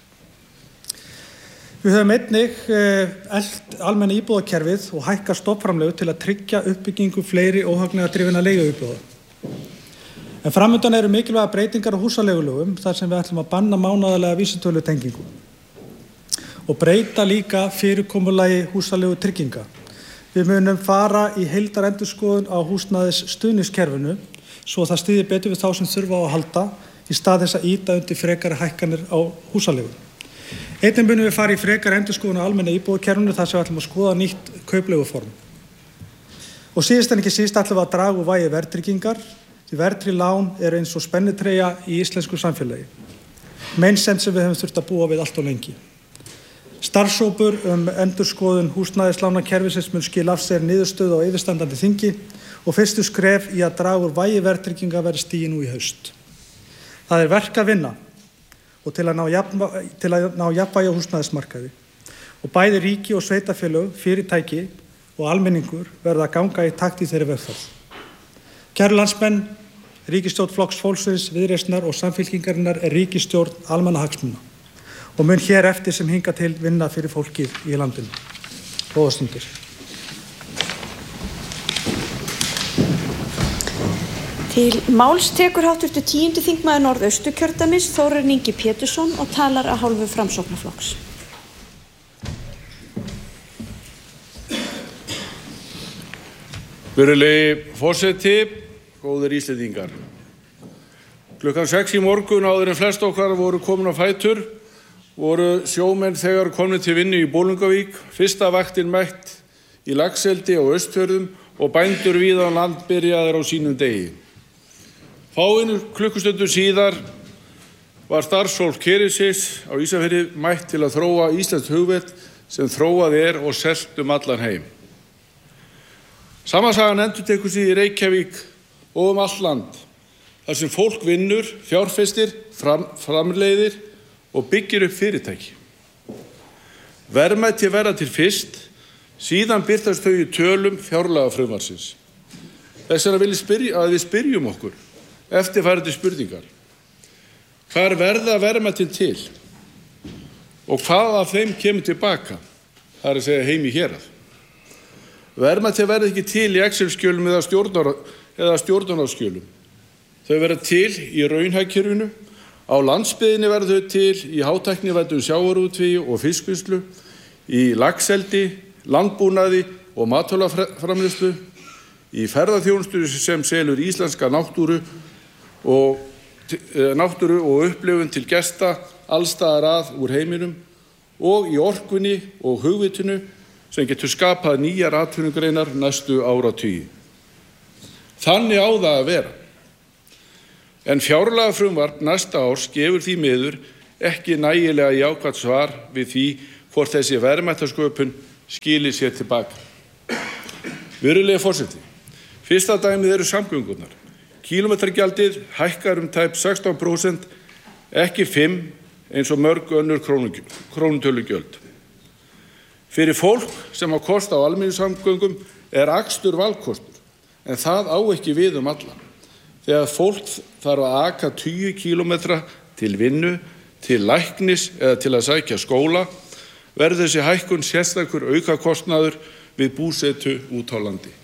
Við höfum einnig eh, elt almenna íbúðakerfið og hækka stofnframlög til að tryggja uppbyggingu fleiri óhagnaða drifina leiguíbúða. En framundan eru mikilvæga breytingar á húsaleigulögum þar sem við ætlum að banna mánaðarlega vísitölutengingu og breyta líka fyrirkomulagi húsaleigutrygginga. Við munum fara í heildarendurskoðun á húsnæðis stuðningskerfinu svo það styðji betur við þá sem þurfa á að halda í stað þess að ýta undir frekari hækkanir á húsaleigu. Einnig munum við fara í frekari endurskoðun á almenna íbúðakerfinu þar sem við ætlum að skoða nýtt kaupleiguform. Og síðast en ekki síst ætlum við að draga úr vægi verðtryggingar því verðtryggð lán eru eins og spennitreyja í íslensku samfélagi. Meinsemd sem við höfum þurft að búa við allt og lengi. Starfshópur um endurskoðun húsnæðislánakerfisins mun skila af sér niðurstöðu á yfirstandandi þingi og fyrstu skref í að draga úr vægi verðtrygginga verði stigið nú í haust. Það er verk að vinna og til að ná, jafn, til að ná jafnvægi á húsnæðismarkaði og bæði ríki og sveitarfélög, fyrirtæki og almenningur verða að ganga í takt í þeirri vegferð. Kæru landsmenn, ríkisstjórn Flokks fólksins, Viðreisnar og Samfylkingarinnar er ríkisstjórn almannahagsmuna og mun hér eftir sem hinga til vinna fyrir fólkið í landinu. Góðar stundir. Til máls tekur háttvirtur tíundi þingmaður Norðausturkjördæmis Þórarinn Ingi Pétursson og talar að hálfu Framsóknarflokks. Virðulegi forseti, góðir Íslendingar. Klukkan sex í morgun áður en flest okkar voru komin á fætur voru sjómenn þegar komnir til vinnu í Bolungarvík, fyrsta vaktin mætt í Laxeldi á Austfjörðum og bændur víða á land byrjaðir á sínum degi. Fáeinum klukkustundum síðar var starfsfólk Kerilsins á Ísafirði mætt til að þróa íslenskt hugvit sem þróað er og selt um allan heim. Sama sagan endurtekur sig í Reykjavík og um allt land, þar sem fólk vinnur, fjárfestir, fram, framleiðir og byggir upp fyrirtæki. Verðmæti verða til fyrst, síðan birtast þau í tölum fjárlagafrumvarpsins. Þess vegna vil ég spyrja að við spyrjum okkur eftirfarandi spurningar. Hvar verða verðmætin til? Og hvað af þeim kemur tilbaka? Það er að segja heim í hérað. Verðmæti verða ekki til í Excel-skjölum eða stjórnar, eða stjórnarskjölum. Þau verða til í raunhagkerfinu. Á landsbyggðinni verða þau til í hátæknivæddum sjávarútvegi og fiskvinnslu, í laxeldi, landbúnaði og matvælaframleiðslu, í ferðaþjónustu sem selur íslenska náttúru og, náttúru og upplifun til gesta allstaðar að úr heiminum og í orkunni og hugvitinu sem getur skapað nýjar atvinnugreinar næstu áratugi. Þannig á það að vera. En fjárlagafrumvarp næsta árs gefur því miður ekki nægilega jákvætt svar við því hvort þessi verðmætasköpun skili sér tilbaka. Virðulegi forseti, fyrsta dæmið eru samgöngurnar. Kílómetragjaldið hækkar um tæp sextán prósent, ekki fimm eins og mörg önnur krónutölugjöld. Fyrir fólk sem á kost á almenningssamgöngum er akstur valkostur, en það á ekki við um alla. Þegar fólk þarf að aka tugi kílómetra til vinnu, til læknis eða til að sækja skóla, verður þessi hækkun sérstakur aukakostnaður við búsetu út á landi.